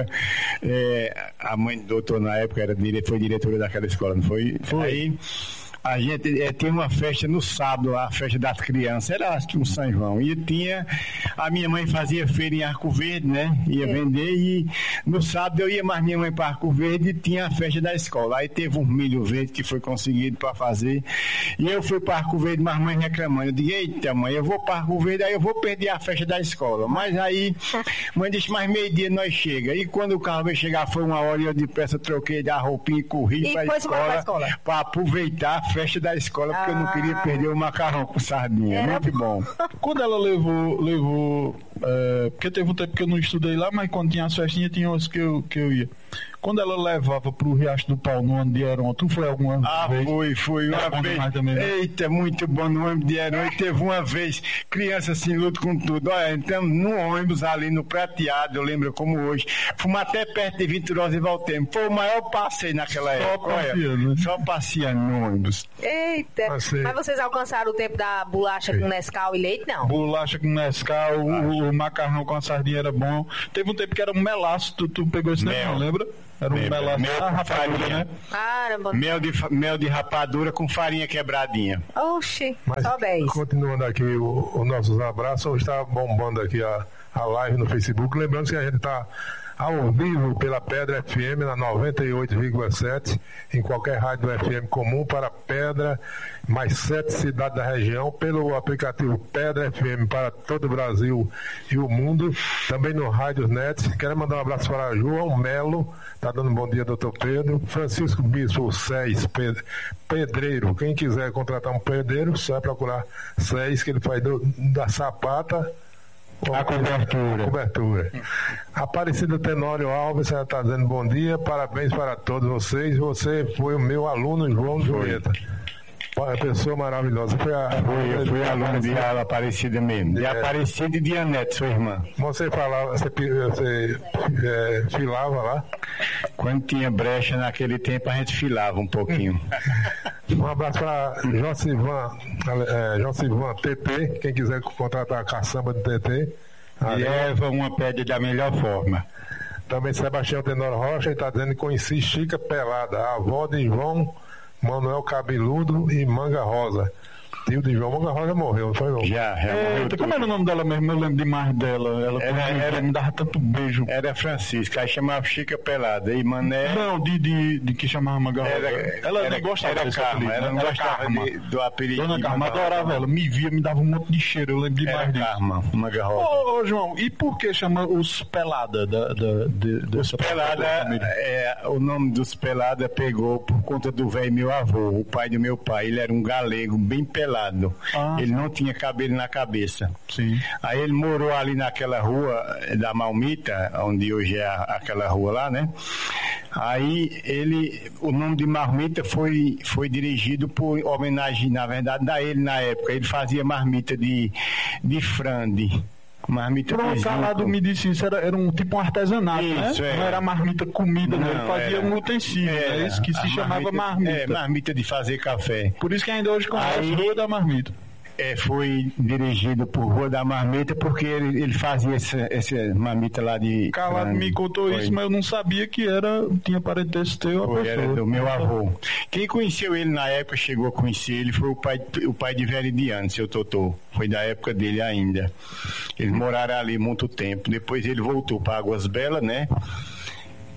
é, a mãe do doutor na época era dire, foi diretora daquela escola, não foi? Foi. Aí, a gente é, tinha uma festa no sábado, a festa das crianças, era acho que um São João. E tinha, a minha mãe fazia feira em Arco Verde, né? Ia É. vender e no sábado eu ia mais minha mãe para Arco Verde e tinha a festa da escola. Aí teve um milho verde que foi conseguido para fazer. E eu fui para Arco Verde, mas mãe reclamando. Eu disse, eita mãe, eu vou para Arco Verde, aí eu vou perder a festa da escola. Mas aí, mãe disse, mas meio-dia nós chega. E quando o carro veio chegar, foi uma hora e eu depressa troquei da roupinha e corri E para foi a embora pra escola escola. para aproveitar a festa da escola, porque eu não Ah. queria perder o macarrão com sardinha. Era Muito bom. Quando ela levou, levou é, porque teve um tempo que eu não estudei lá, mas quando tinha as festinhas, tinha umas que eu, que eu ia. Quando ela levava pro Riacho do Pau, no ano de Heron, tu foi alguma Ah, vez? foi, foi. Era Uma bom vez. demais também, né? Eita, muito bom no ônibus de Herói. Teve uma vez, criança assim, luta com tudo. Olha, então, no ônibus ali no Prateado, eu lembro como hoje. Fomos até perto de Venturosa e voltemos. Foi o maior passeio naquela Só época. Olha, passeando, né? só passeando no ônibus. Eita. Passei. Mas vocês alcançaram o tempo da bolacha com Nescau e leite, não? Bolacha com Nescau, o, o macarrão com a sardinha era bom. Teve um tempo que era um melaço, tu, tu pegou esse tempo, Mel. não lembra? Era um Lembra. melaço. Mel Ah, com rapadura, farinha. né? Caramba. Mel de, fa- mel de rapadura com farinha quebradinha. Oxi, Mas, só dez. continuando aqui o- os nossos abraços, hoje está bombando aqui a, a live no Facebook. Lembrando que a gente está ao vivo pela Pedra F M na noventa e oito vírgula sete, em qualquer rádio F M comum para Pedra, mais sete cidades da região, pelo aplicativo Pedra F M para todo o Brasil e o mundo, também no Rádio Net. Quero mandar um abraço para João Melo, está dando um bom dia, doutor Pedro. Francisco Bispo Seis, Pe- pedreiro. Quem quiser contratar um pedreiro, só é procurar Seis, que ele faz do- da sapata A cobertura. a cobertura. Aparecida Tenório Alves, ela está dizendo bom dia, parabéns para todos vocês. Você foi o meu aluno, João Julieta. Uma pessoa maravilhosa. Foi a, Fui, eu fui aluno de aula Aparecida mesmo. De É. Aparecida e de Anete, sua irmã. Você falava, você, pi- você é, filava lá. Quando tinha brecha naquele tempo, a gente filava um pouquinho. Um abraço para Josivan, é, Josivan T T, quem quiser contratar a caçamba de T T. Ali. Leva uma pedra da melhor forma. Também Sebastião Tenório Rocha está dizendo que conheci Chica Pelada, a avó de João Manuel Cabeludo e Manga Rosa. Tio de João Manga Rosa morreu, não foi não? Já, já morreu Eita, tudo. como era o nome dela mesmo? Eu lembro demais dela. Ela Era- quando era- me dava tanto beijo. Era Francisca, aí chamava Chica Pelada. E Mané. Não, de, de, de que chamava Manga Rosa. Era, ela era, não gostava era desse Karma, apelido, ela né? não Era gostava Karma. de- do apelido. Dona de Carma Manga adorava Rosa. ela, me via, me dava um monte de cheiro, eu lembro demais Era disso. Karma, Manga Rosa. Ô, ô, João, e por que chama os Pelada da, da, de, dessa Pelada, família? é, o nome dos Pelada pegou por conta do velho meu avô, o pai do meu pai. Ele era um galego bem pelado. Ah. Ele não tinha cabelo na cabeça. Sim. Aí ele morou ali naquela rua da Malmita, onde hoje é a- aquela rua lá, né? Aí ele, o nome de Marmita foi, foi dirigido por homenagem, na verdade, a ele na época. Ele fazia marmita de, de frande. Marmita Por um de calado zinco. me disse isso, era, era um tipo um artesanato, Isso, né? é. Não era marmita comida, não. Ele Não, fazia era- um utensílio, era é isso que se a chamava marmita. É, marmita de fazer café. Por isso que ainda hoje conhece Aí- Rua da Marmita. É, foi dirigido por Rua da Marmita porque ele, ele fazia essa, essa marmita lá de. Calado frango. me contou Foi. isso, mas eu não sabia que era, tinha parentesco teu a Foi, pessoa. era do meu avô. Quem conheceu ele na época, chegou a conhecer ele, foi o pai, o pai de Veridiano, seu Totô. Foi da época dele ainda. Eles moraram ali muito tempo. Depois ele voltou para Águas Belas, né?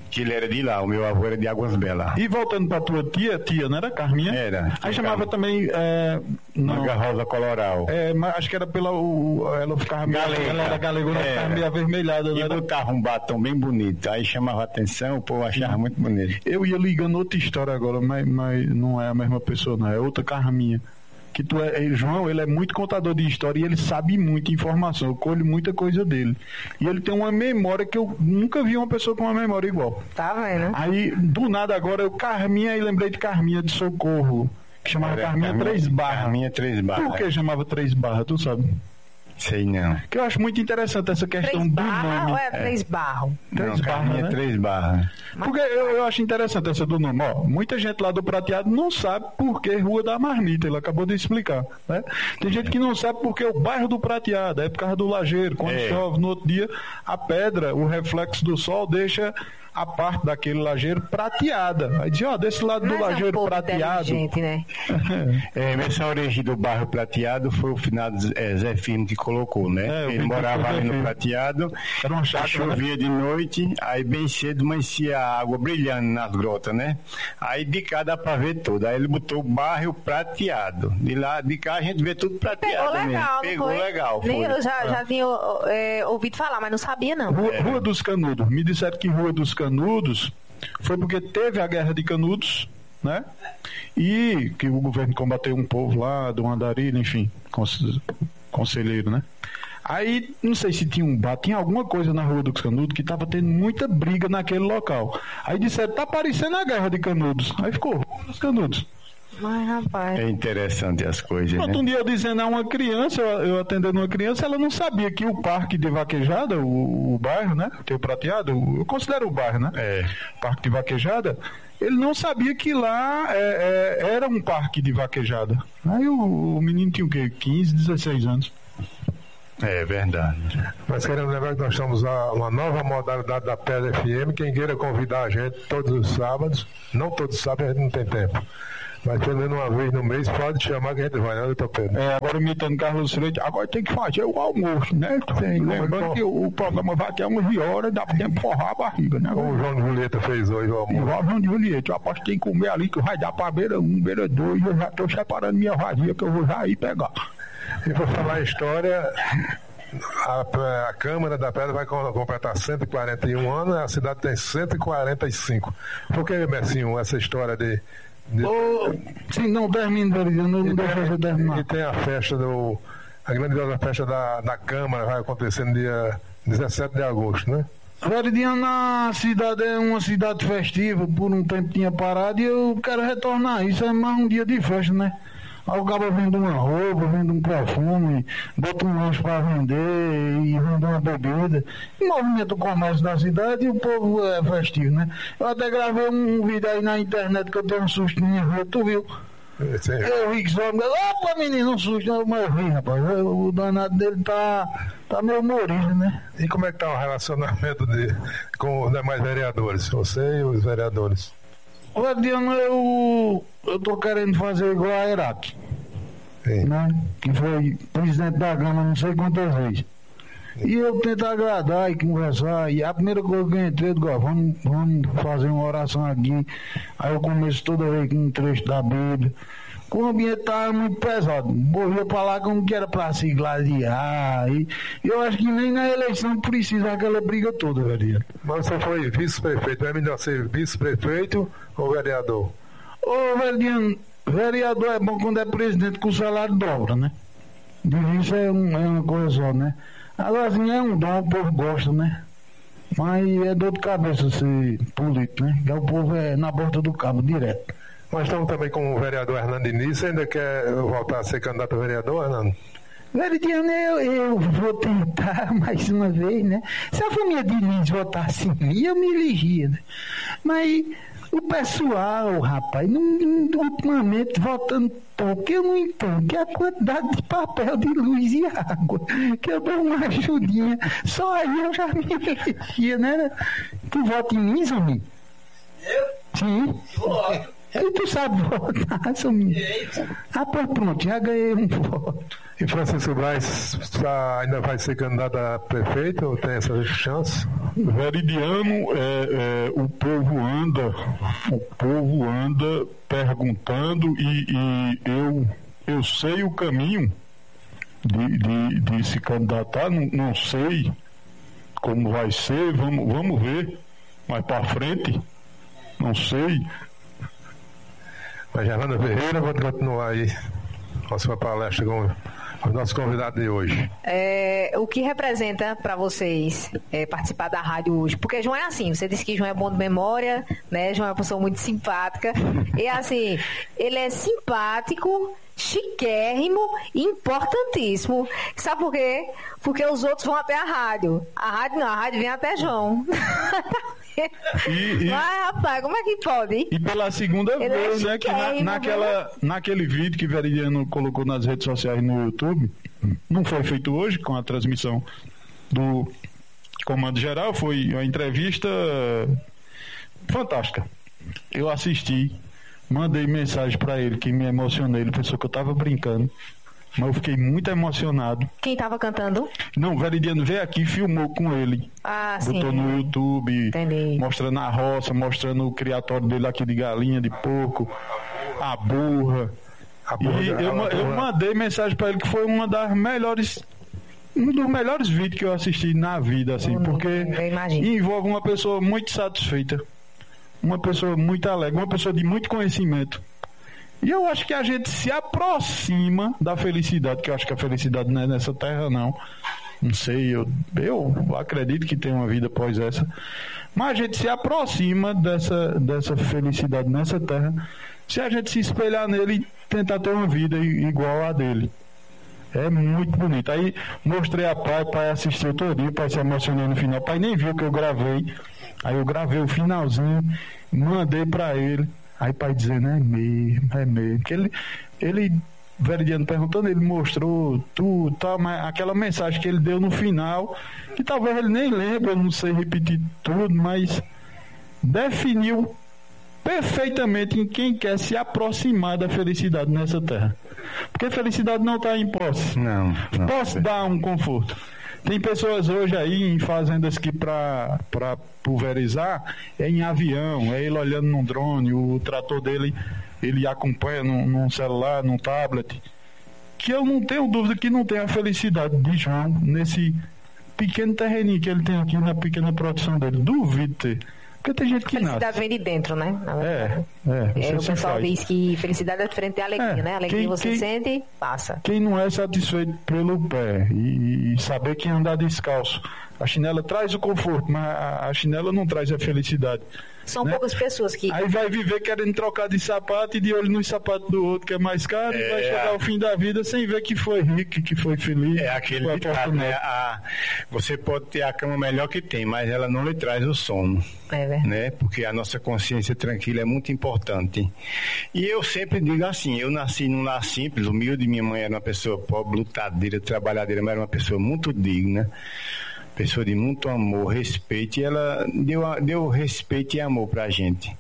que ele era de lá, o meu avô era de Águas Belas. E voltando pra tua tia, tia, não era Carminha? Era. Aí chamava também... É, Manga Rosa Coloral. É, mas acho que era pela... O, ela ficava meio... Ela era galegona, ficava meio avermelhada. E botava um batom bem bonito, aí chamava a atenção, o povo achava muito bonito. Eu ia ligando outra história agora, mas, mas não é a mesma pessoa, não, é outra Carminha. Que tu é, João, ele é muito contador de história e ele sabe muita informação, eu colho muita coisa dele. E ele tem uma memória que eu nunca vi uma pessoa com uma memória igual. Tá vendo? Aí, do nada agora, eu Carminha, e lembrei de Carminha de Socorro, que chamava Era Carminha, Carminha Três Barras. Carminha Três Barras. Por que chamava Três Barras, tu sabe? Sei não. Que eu acho muito interessante essa questão Três do barra nome. ou é três barro? Três não, barras, Carminha né? Três Barras. Porque eu, eu acho interessante essa do nome. Ó, muita gente lá do Prateado não sabe por que Rua da Marmita, ele acabou de explicar. Né? Tem gente que não sabe por que o bairro do Prateado, é por causa do lajeiro. Quando É. chove no outro dia, a pedra, o reflexo do sol deixa a parte daquele lajeiro prateada. Aí diz, ó, desse lado do Mas é um lajeiro povo prateado. inteligente, né? É, essa origem do bairro Prateado foi o finado é, Zé Firmo que colocou, né? É, eu Ele vi morava que foi ali Zé no Firmo. Prateado, Era uma chácara, chovia de noite, aí bem cedo amanhecia a água brilhando nas grotas, né? Aí de cá dá pra ver tudo. Aí ele botou o bairro Prateado. De lá, de cá a gente vê tudo prateado. Pegou legal, mesmo. não Pegou foi? legal, Nem foi. eu já, já tinha é, ouvido falar, mas não sabia não. Rua, Rua dos Canudos. Me disseram que Rua dos Canudos foi porque teve a Guerra de Canudos, né? E que o governo combateu um povo lá, do Andarilho, enfim, conse- conselheiro, né? Aí, não sei se tinha um bar, tinha alguma coisa na Rua dos Canudos que tava tendo muita briga naquele local. Aí disseram, tá parecendo a Guerra de Canudos. Aí ficou Rua dos Canudos. Mas, rapaz... É interessante as coisas, Pronto, né? um dia eu dizendo a uma criança, eu, eu atendendo uma criança, ela não sabia que o Parque de Vaquejada, o, o bairro, né? O teu prateado, eu considero o bairro, né? É. Parque de Vaquejada, ele não sabia que lá é, é, era um parque de vaquejada. Aí o, o menino tinha o quê? quinze, dezesseis anos. É verdade. Mas queremos lembrar que nós estamos a uma nova modalidade da Pedra F M. Quem queira convidar a gente todos os sábados, não todos os sábados, a gente não tem tempo. Mas pelo menos uma vez no mês pode chamar que a gente vai, né, doutor Pedro? É, agora imitando Carlos Freitas, agora tem que fazer o almoço, né? Sim, Lembrando como- que o, o programa vai até onze horas, dá tempo de forrar a barriga, né? Como o João de Julieta fez hoje o almoço. Igual João de Julieta, eu aposto que tem que comer ali, que vai dar pra beira um, beira dois, eu já tô separando minha vadia, que eu vou já ir pegar. E por falar em história, a, a Câmara da Pedra vai com- completar cento e quarenta e um anos, a cidade tem cento e quarenta e cinco. Por que, Messinho, essa história de... de Ô, sim, não termino, Veridiano, não e, deixa eu tem, terminar. e tem a festa do... A grandiosa festa da, da Câmara vai acontecer no dia dezessete de agosto, né? Veridiano, a cidade é uma cidade festiva, por um tempo tinha parado e eu quero retornar. Isso é mais um dia de festa, né? Aí o cara vende uma roupa, vende um perfume, bota um lanche para vender e vende uma bebida. E movimenta o comércio da cidade e o povo é festivo, né? Eu até gravei um vídeo aí na internet que eu dei um susto na minha rua, tu viu? Esse- Eu vi que só... Opa, menino, um susto, mas eu vi, rapaz. O danado dele tá, tá meio humorista, né? E como é que está o relacionamento de, com os demais vereadores? Você e os vereadores? Guardiano, eu, eu tô querendo fazer igual a Iraque, Sim. né? Que foi presidente da Câmara não sei quantas vezes. E eu tento agradar e conversar. E a primeira coisa que eu entrei, eu digo, ó, vamos, vamos fazer uma oração aqui. Aí eu começo toda vez com um trecho da Bíblia. O ambiente estava muito pesado. Morria pra lá como que era pra se gladiar. E eu acho que nem na eleição precisa aquela briga toda, velho. Mas você foi vice-prefeito, é melhor ser vice-prefeito ou vereador? Ô, Verdiano, vereador é bom quando é presidente que o salário dobra, né? Isso é, um, é uma coisa só, né? Agora, assim, é um dom, o povo gosta, né? Mas é dor de cabeça ser político, né? Que o povo é na porta do cabo, direto. Nós estamos também com o vereador Hernando Diniz. Você ainda quer voltar a ser candidato a vereador, Hernando? Veridiano, eu, eu vou tentar mais uma vez, né? Se a família Diniz votasse em mim, eu me elegia, né? Mas o pessoal, rapaz, não, não, ultimamente votando pouco, eu não entendo que a quantidade de papel de luz e água, que eu dou uma ajudinha, só aí eu já me elegia, né? Tu vota em mim, Zami? Eu? Sim. Voto. Aí tu sabe votar, seu menino. Ah, pois pronto, já ganhei um voto. E Francisco Braz ainda vai ser candidato a prefeito ou tem essa chance? Veridiano, é, é, o povo anda, o povo anda perguntando e, e eu, eu sei o caminho de, de, de se candidatar, não, não sei como vai ser, vamos, vamos ver mais para frente, não sei. Mas Gerlando Ferreira, vou continuar aí com a sua palestra com o nosso convidado de hoje. É, o que representa para vocês é, participar da rádio hoje? Porque João é assim, você disse que João é bom de memória, né? João é uma pessoa muito simpática. E assim, ele é simpático, chiquérrimo e importantíssimo. Sabe por quê? Porque os outros vão até a rádio. A rádio não, a rádio vem até João. E, e, Mas, rapaz, como é que pode? E pela segunda Ele vez, é né? Que na, naquela, naquele vídeo que o Veridiano colocou nas redes sociais no YouTube, não foi feito hoje com a transmissão do Comando Geral, foi uma entrevista fantástica. Eu assisti, mandei mensagem para ele que me emocionei, ele pensou que eu estava brincando. Mas eu fiquei muito emocionado. Quem estava cantando? Não, o Veridiano veio aqui e filmou com ele. Ah, sim. Botou no YouTube, Entendi. mostrando a roça, mostrando o criatório dele aqui de galinha, de porco, a burra. A burra e da- eu, a eu burra- mandei mensagem para ele que foi uma das melhores, um dos melhores vídeos que eu assisti na vida, assim, Eu porque imagino. envolve uma pessoa muito satisfeita, uma pessoa muito alegre, uma pessoa de muito conhecimento. E eu acho que a gente se aproxima da felicidade, que eu acho que a felicidade não é nessa terra, não. Não sei, eu, eu acredito que tem uma vida após essa. Mas a gente se aproxima dessa, dessa felicidade nessa terra se a gente se espelhar nele e tentar ter uma vida i- igual a dele. É muito bonito. Aí mostrei a pai, pai assistiu todinho, pai se emocionou no final, pai nem viu que eu gravei. Aí eu gravei o finalzinho, mandei pra ele. Aí pai dizendo, é mesmo, é mesmo. Porque ele, ele, Veridiano perguntando, ele mostrou tudo, tal, mas aquela mensagem que ele deu no final, que talvez ele nem lembre, eu não sei repetir tudo, mas definiu perfeitamente em quem quer se aproximar da felicidade nessa terra. Porque felicidade não está em posse. Não, não. Posso dar um conforto. Tem pessoas hoje aí em fazendas que para pulverizar é em avião, é ele olhando num drone, o trator dele ele acompanha num, num celular, num tablet. Que eu não tenho dúvida que não tem a felicidade de João nesse pequeno terreninho que ele tem aqui na pequena produção dele. Duvido ter. Porque tem gente que Felicidade nasce. vem de dentro, né? Na verdade. É, é. É, Você o se pessoal faz. diz que felicidade é diferente de alegria, É, né? Alegria quem- você quem- sente, passa. Quem não é satisfeito pelo pé e, e saber que andar descalço. A chinela traz o conforto, mas a, a chinela não traz a felicidade. São né? poucas pessoas que. Aí vai viver querendo trocar de sapato e de olho nos sapatos do outro que é mais caro e vai É, chegar a- ao fim da vida sem ver que foi rico, que foi feliz. É que aquele foi ditado, né? afortunado. A, você pode ter a cama melhor que tem, mas ela não lhe traz o sono. É verdade. Né? Porque a nossa consciência tranquila é muito importante. E eu sempre digo assim, eu nasci num lar simples, humilde, minha mãe era uma pessoa pobre, lutadeira, trabalhadeira, mas era uma pessoa muito digna, pessoa de muito amor, respeito, e ela deu, deu respeito e amor pra gente.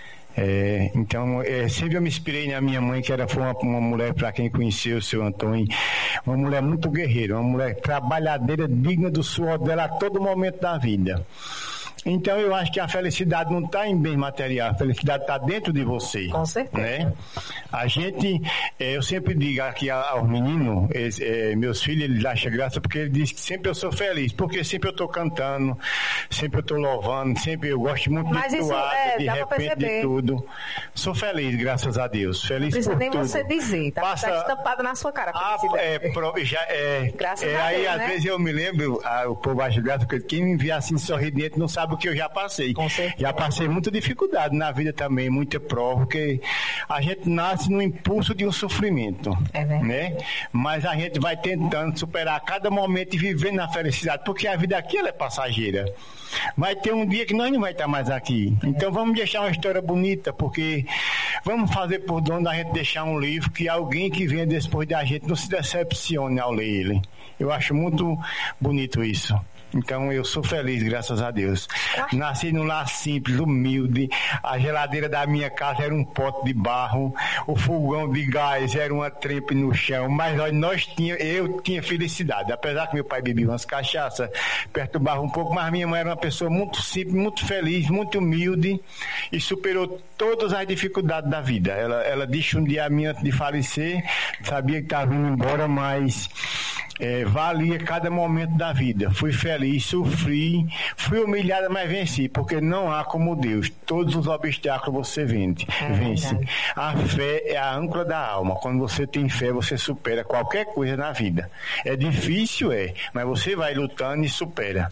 É, então, é, sempre eu me inspirei na minha mãe, que era, foi uma, uma mulher, para quem conheceu o seu Antônio, uma mulher muito guerreira, uma mulher trabalhadeira, digna do suor dela a todo momento da vida. Então eu acho que a felicidade não está em bem material, a felicidade está dentro de você. Com certeza. Né? A gente, eh, eu sempre digo aqui a- aos meninos, eles, eh, meus filhos, eles acham graça porque eles dizem que sempre eu sou feliz, porque sempre eu estou cantando, sempre eu estou louvando, sempre eu gosto muito Mas de isso, toada, é, de dá pra repente de perceber. tudo. Sou feliz, graças a Deus. Feliz Não precisa por nem tudo. você dizer, tá, Passa- tá estampado na sua cara. a Ah, felicidade. é, pro- já, é, Graças é, a aí Deus, às né? vezes eu me lembro, ah, o povo acha graça, porque quem me vê assim sorridente não sabe o que eu já passei. Com certeza. Já passei muita dificuldade na vida também, muita prova, porque a gente nasce no impulso de um sofrimento, É verdade. né? Mas a gente vai tentando superar cada momento e vivendo na felicidade, porque a vida aqui ela é passageira. Vai ter um dia que nós não vai estar mais aqui. Então vamos deixar uma história bonita, porque vamos fazer por dono a gente deixar um livro que alguém que venha depois da gente não se decepcione ao ler ele. Eu acho muito bonito isso. Então eu sou feliz, graças a Deus. Nasci num lar simples, humilde. A geladeira da minha casa era um pote de barro. O fogão de gás era uma trempe no chão. Mas nós, nós tinha, eu tinha felicidade. Apesar que meu pai bebia umas cachaças, perturbava um pouco, mas minha mãe era uma pessoa muito simples, muito feliz, muito humilde e superou todas as dificuldades da vida. Ela, ela disse um dia a mim antes de falecer, sabia que estava indo embora, mas é, valia cada momento da vida. Fui feliz, sofri, fui humilhada, mas venci, porque não há como Deus. Todos os obstáculos você vence. É vence. verdade. A fé é a âncora da alma. Quando você tem fé, você supera qualquer coisa na vida. É difícil, é, mas você vai lutando e supera.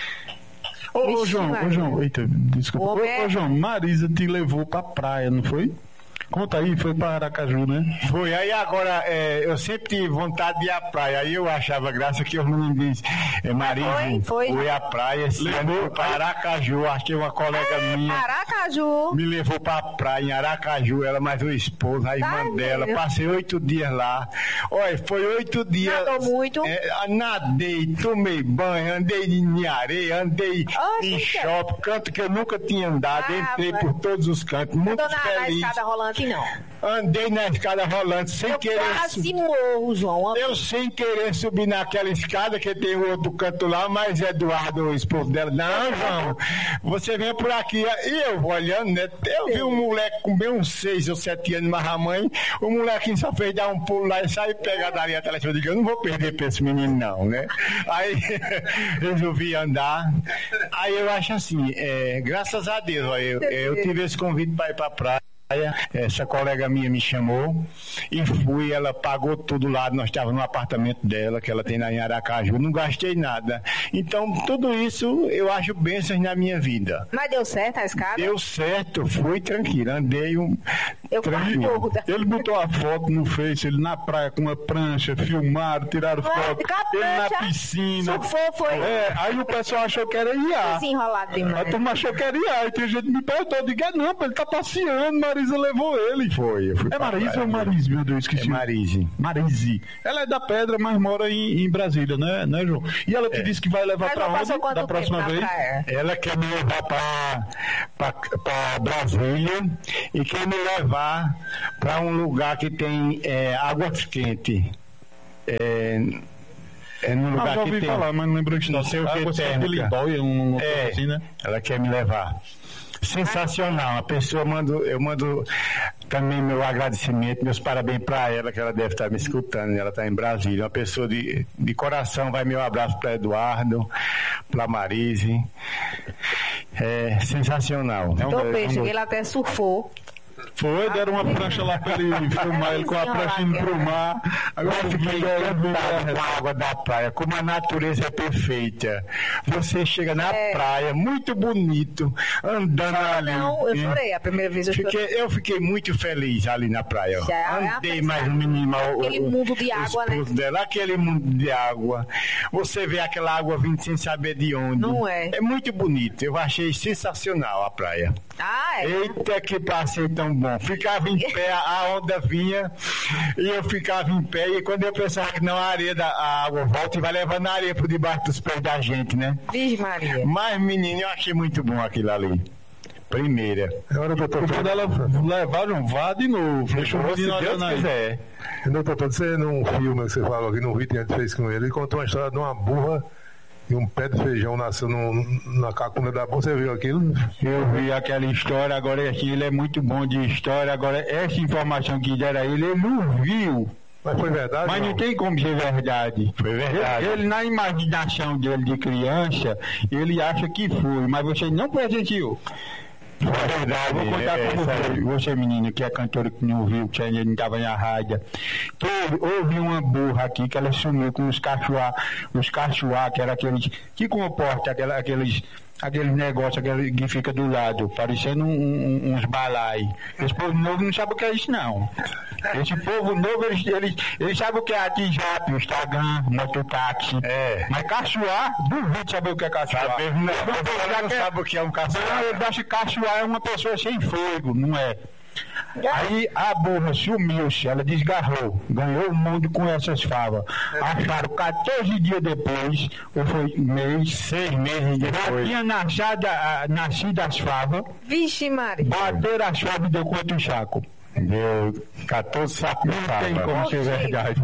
Ô, ô Vixe, João, ô Maria. João, eita, desculpa. Ô, Ô, Bé- ô João, Marisa te levou pra praia, não foi? Conta aí, foi pra Aracaju, né? Foi, aí agora, é, eu sempre tive vontade de ir à praia, aí eu achava graça que os meninos dizem, é, Marisa, foi, foi. fui à praia, esse ano para Aracaju, achei uma colega minha, Aracaju. me levou para a praia em Aracaju, ela mais o esposo, a irmã Tá dela, mesmo. passei oito dias lá, olha, foi oito dias. Nadou muito? É, nadei, tomei banho, andei em areia, andei Oxe, em que- shopping, canto que eu nunca tinha andado, Ah, entrei mas- por todos os cantos, muito Andou na, na feliz. escada rolante, não. Andei na escada rolante sem Eu querer. quase morro, João. Eu sem querer subir naquela escada que tem o outro canto lá, mas Eduardo, o esposo dela, não, João, você vem por aqui. E eu vou olhando, né? Eu vi um moleque com bem uns seis ou sete anos, mas a mãe, o molequinho só fez dar um pulo lá e sair pegar dali a telefone. Eu digo, eu não vou perder pra esse menino, não, né? Aí resolvi andar. Aí eu acho assim, é, graças a Deus, ó, eu, eu tive esse convite para ir pra praia. Essa colega minha me chamou e fui, ela pagou tudo lá, nós estávamos no apartamento dela, que ela tem lá em Aracaju, não gastei nada. Então, tudo isso eu acho bênçãos na minha vida. Mas deu certo a escada? Deu certo, fui tranquilo, andei um. Eu quase tranquilo. morro. da- Ele botou a foto no Face, ele na praia com uma prancha, filmaram, tiraram Ué, foto, com a ele na prancha, piscina. surfou, foi. É, aí o pessoal achou que era iar. Desenrolado A demais. turma achou que era iar, e tem gente que me perguntou, eu digo, é não, pô, ele tá passeando, Marisa levou ele. Foi, eu fui. É pra Marisa praia. ou Marise, meu Deus, É esqueci. Marise. Marise. Ela é da Pedra, mas mora em, em Brasília, né, né, João? E ela te disse que vai levar Mas pra não passou onde quanto da tempo próxima na vez? praia? Ela quer me levar para Brasília e quer me levar para um lugar que tem é, água quente. É, é num Ah, lugar já que ouvi tem. falar, mas não lembro o que Não sei o que Água térmica. Celilidóia, um uma coisa É, assim, né? ela quer me levar. Sensacional. A pessoa mando, eu mando também meu agradecimento, meus parabéns para ela, que ela deve estar me escutando. Ela está em Brasília. Uma pessoa de, de coração. Vai meu abraço para Eduardo, para Marise. É sensacional. É um- Tô é um- peixe, ele até surfou. Foi, deram uma prancha lá pra ele filmar ele com a prancha indo pro mar. Agora Eu fiquei fiquei encantado com a água da praia, como a natureza é perfeita. Você chega na É. praia, muito bonito, andando ali. Não, eu É. chorei. A primeira vez eu chorei. Fiquei, eu fiquei muito feliz ali na praia. Já é a Andei felicidade. mais um menino. o- Aquele o- mundo de o água, né? esposo dela, aquele mundo de água. Você vê aquela água vindo sem saber de onde. Não é? É muito bonito. Eu achei sensacional a praia. Ah, é. Eita, que passei tão bom. Ficava em pé, a onda vinha e eu ficava em pé. E quando eu pensava que não, a areia da a água volta e vai levando a areia por debaixo dos pés da gente, né? Virgem Maria. Mas, menino, eu achei muito bom aquilo ali. Primeira. Agora, doutor, Quando ela levar, João, vá de novo. Deixa o Se menino Deus olhando aí. quiser. doutor, você num filme que você falou aqui, num vídeo que a gente fez com ele, ele contou uma história de uma burra e um pé de feijão nasceu no, na cacunda da burra. Você viu aquilo? Eu vi aquela história, agora assim, ele é muito bom de história, agora essa informação que deram a ele, ele não viu. Mas foi verdade? Mas não tem como ser verdade. Foi verdade. Ele, ele, na imaginação dele de criança, ele acha que foi, mas você não presenciou. Foi verdade. Vou contar é, pra você, sabe? você menino que é cantora que não viu, que ainda não estava na rádio. Que houve, houve uma burra aqui que ela sumiu com os cachoá, os cachoá, que era aqueles que comporta aquela, aqueles, aqueles negócios aquele que fica do lado, parecendo um, um, uns balai. Esse povo novo não sabe o que é isso, não. Esse povo novo, eles, eles, eles sabem o que é WhatsApp, Instagram, mototáxi. É. Mas cachoá, duvido saber o que é cachoá. Sabe mesmo, não. Você não sabe o que é um caçoar. Não, eu acho que cachoá é uma pessoa sem fogo, não é? Aí a burra sumiu-se, ela desgarrou, ganhou o mundo com essas favas. Acharam quatorze dias depois, ou foi mês, seis meses depois, já tinha nascido, nascido as favas. Vixe, Maria. Bateram as favas e deu quanto chaco? Deu quatorze sacos de fava. Não tem como ser verdade.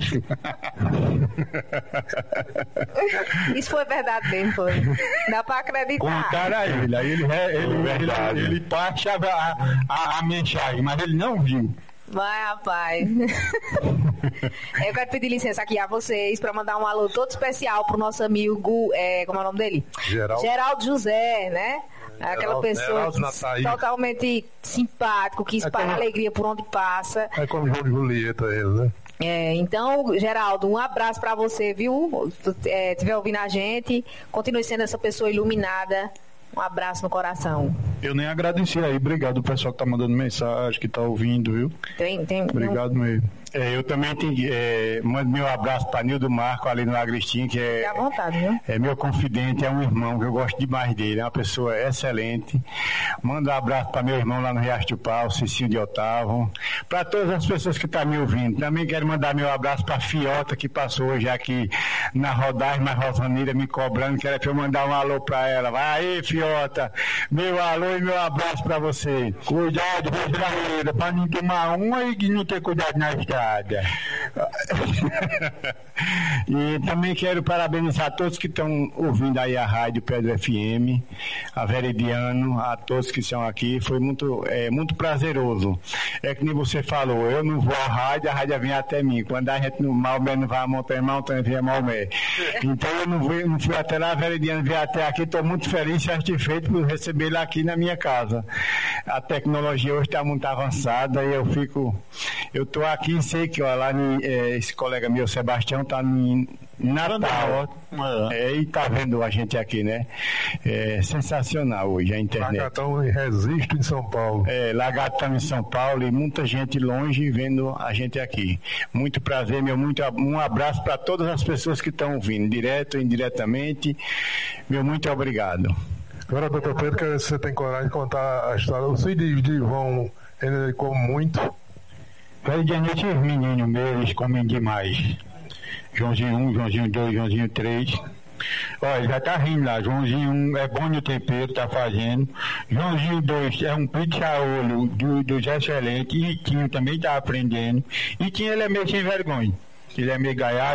Isso foi verdade mesmo, foi. Dá pra acreditar. Contaram a ele, aí ele, ele, ele, ele, ele achava a, a, a mensagem, mas ele não viu. Vai, rapaz. Eu quero pedir licença aqui a vocês para mandar um alô todo especial pro nosso amigo, é, como é o nome dele? Geraldo. Geraldo José, né? Aquela Geraldo, pessoa Geraldo totalmente simpático, que espalha é como, alegria por onde passa. É como João de Julieta ele, né? É, então, Geraldo, um abraço para você, viu? Se é, estiver ouvindo a gente, continue sendo essa pessoa iluminada. Um abraço no coração. Eu nem agradeci aí, obrigado o pessoal que tá mandando mensagem, que tá ouvindo, viu? Tem, tem. Obrigado um... mesmo. É, eu também tenho, é, mando meu abraço para Nildo Marco ali no Agristim, que é, à vontade, viu? é meu confidente, é um irmão que eu gosto demais dele, é uma pessoa excelente. Mando um abraço para meu irmão lá no Riacho do Pau, Cecílio de Otávio, para todas as pessoas que estão me ouvindo. Também quero mandar meu abraço para a Fiota, que passou hoje aqui na rodagem, mas Rosanira me cobrando, que era para eu mandar um alô para ela. Vai aí, Fiota, meu alô e meu abraço para você. Cuidado, Rosanira, para não tomar uma e não ter cuidado na estrada. E também quero parabenizar todos que estão ouvindo aí a rádio Pedro F M, a Veridiano, a todos que estão aqui. Foi muito, é, muito prazeroso. É que nem você falou, eu não vou à rádio, a rádio vem até mim. Quando a gente no Maomé não vai à montanha, a montanha vem a Maomé. Então eu não fui, não fui até lá, a Veridiano veio até aqui. Estou muito feliz e satisfeito por recebê-la aqui na minha casa. A tecnologia hoje está muito avançada e eu fico, eu estou aqui, sei que ó, lá é, esse colega meu, Sebastião, está em Natal, é, e tá vendo a gente aqui, né? É sensacional hoje a internet. Lagatão e Resisto em São Paulo. É, Lagatão em São Paulo e muita gente longe vendo a gente aqui. Muito prazer, meu, muito, um abraço para todas as pessoas que estão ouvindo, direto e indiretamente. Meu, muito obrigado. Agora, doutor Pedro, que você tem coragem de contar a história. O filho de Ivão, ele come muito. Velho de noite, os meninos meus, eles comem demais. Joãozinho um, Joãozinho dois, Joãozinho três. Olha, já tá rindo lá. Joãozinho um é bom no tempero, tá fazendo. Joãozinho dois é um pizza-olho do, dos excelentes. E Tinho também tá aprendendo. E Tinho, ele é meio sem vergonha. Ele é meio gaiado.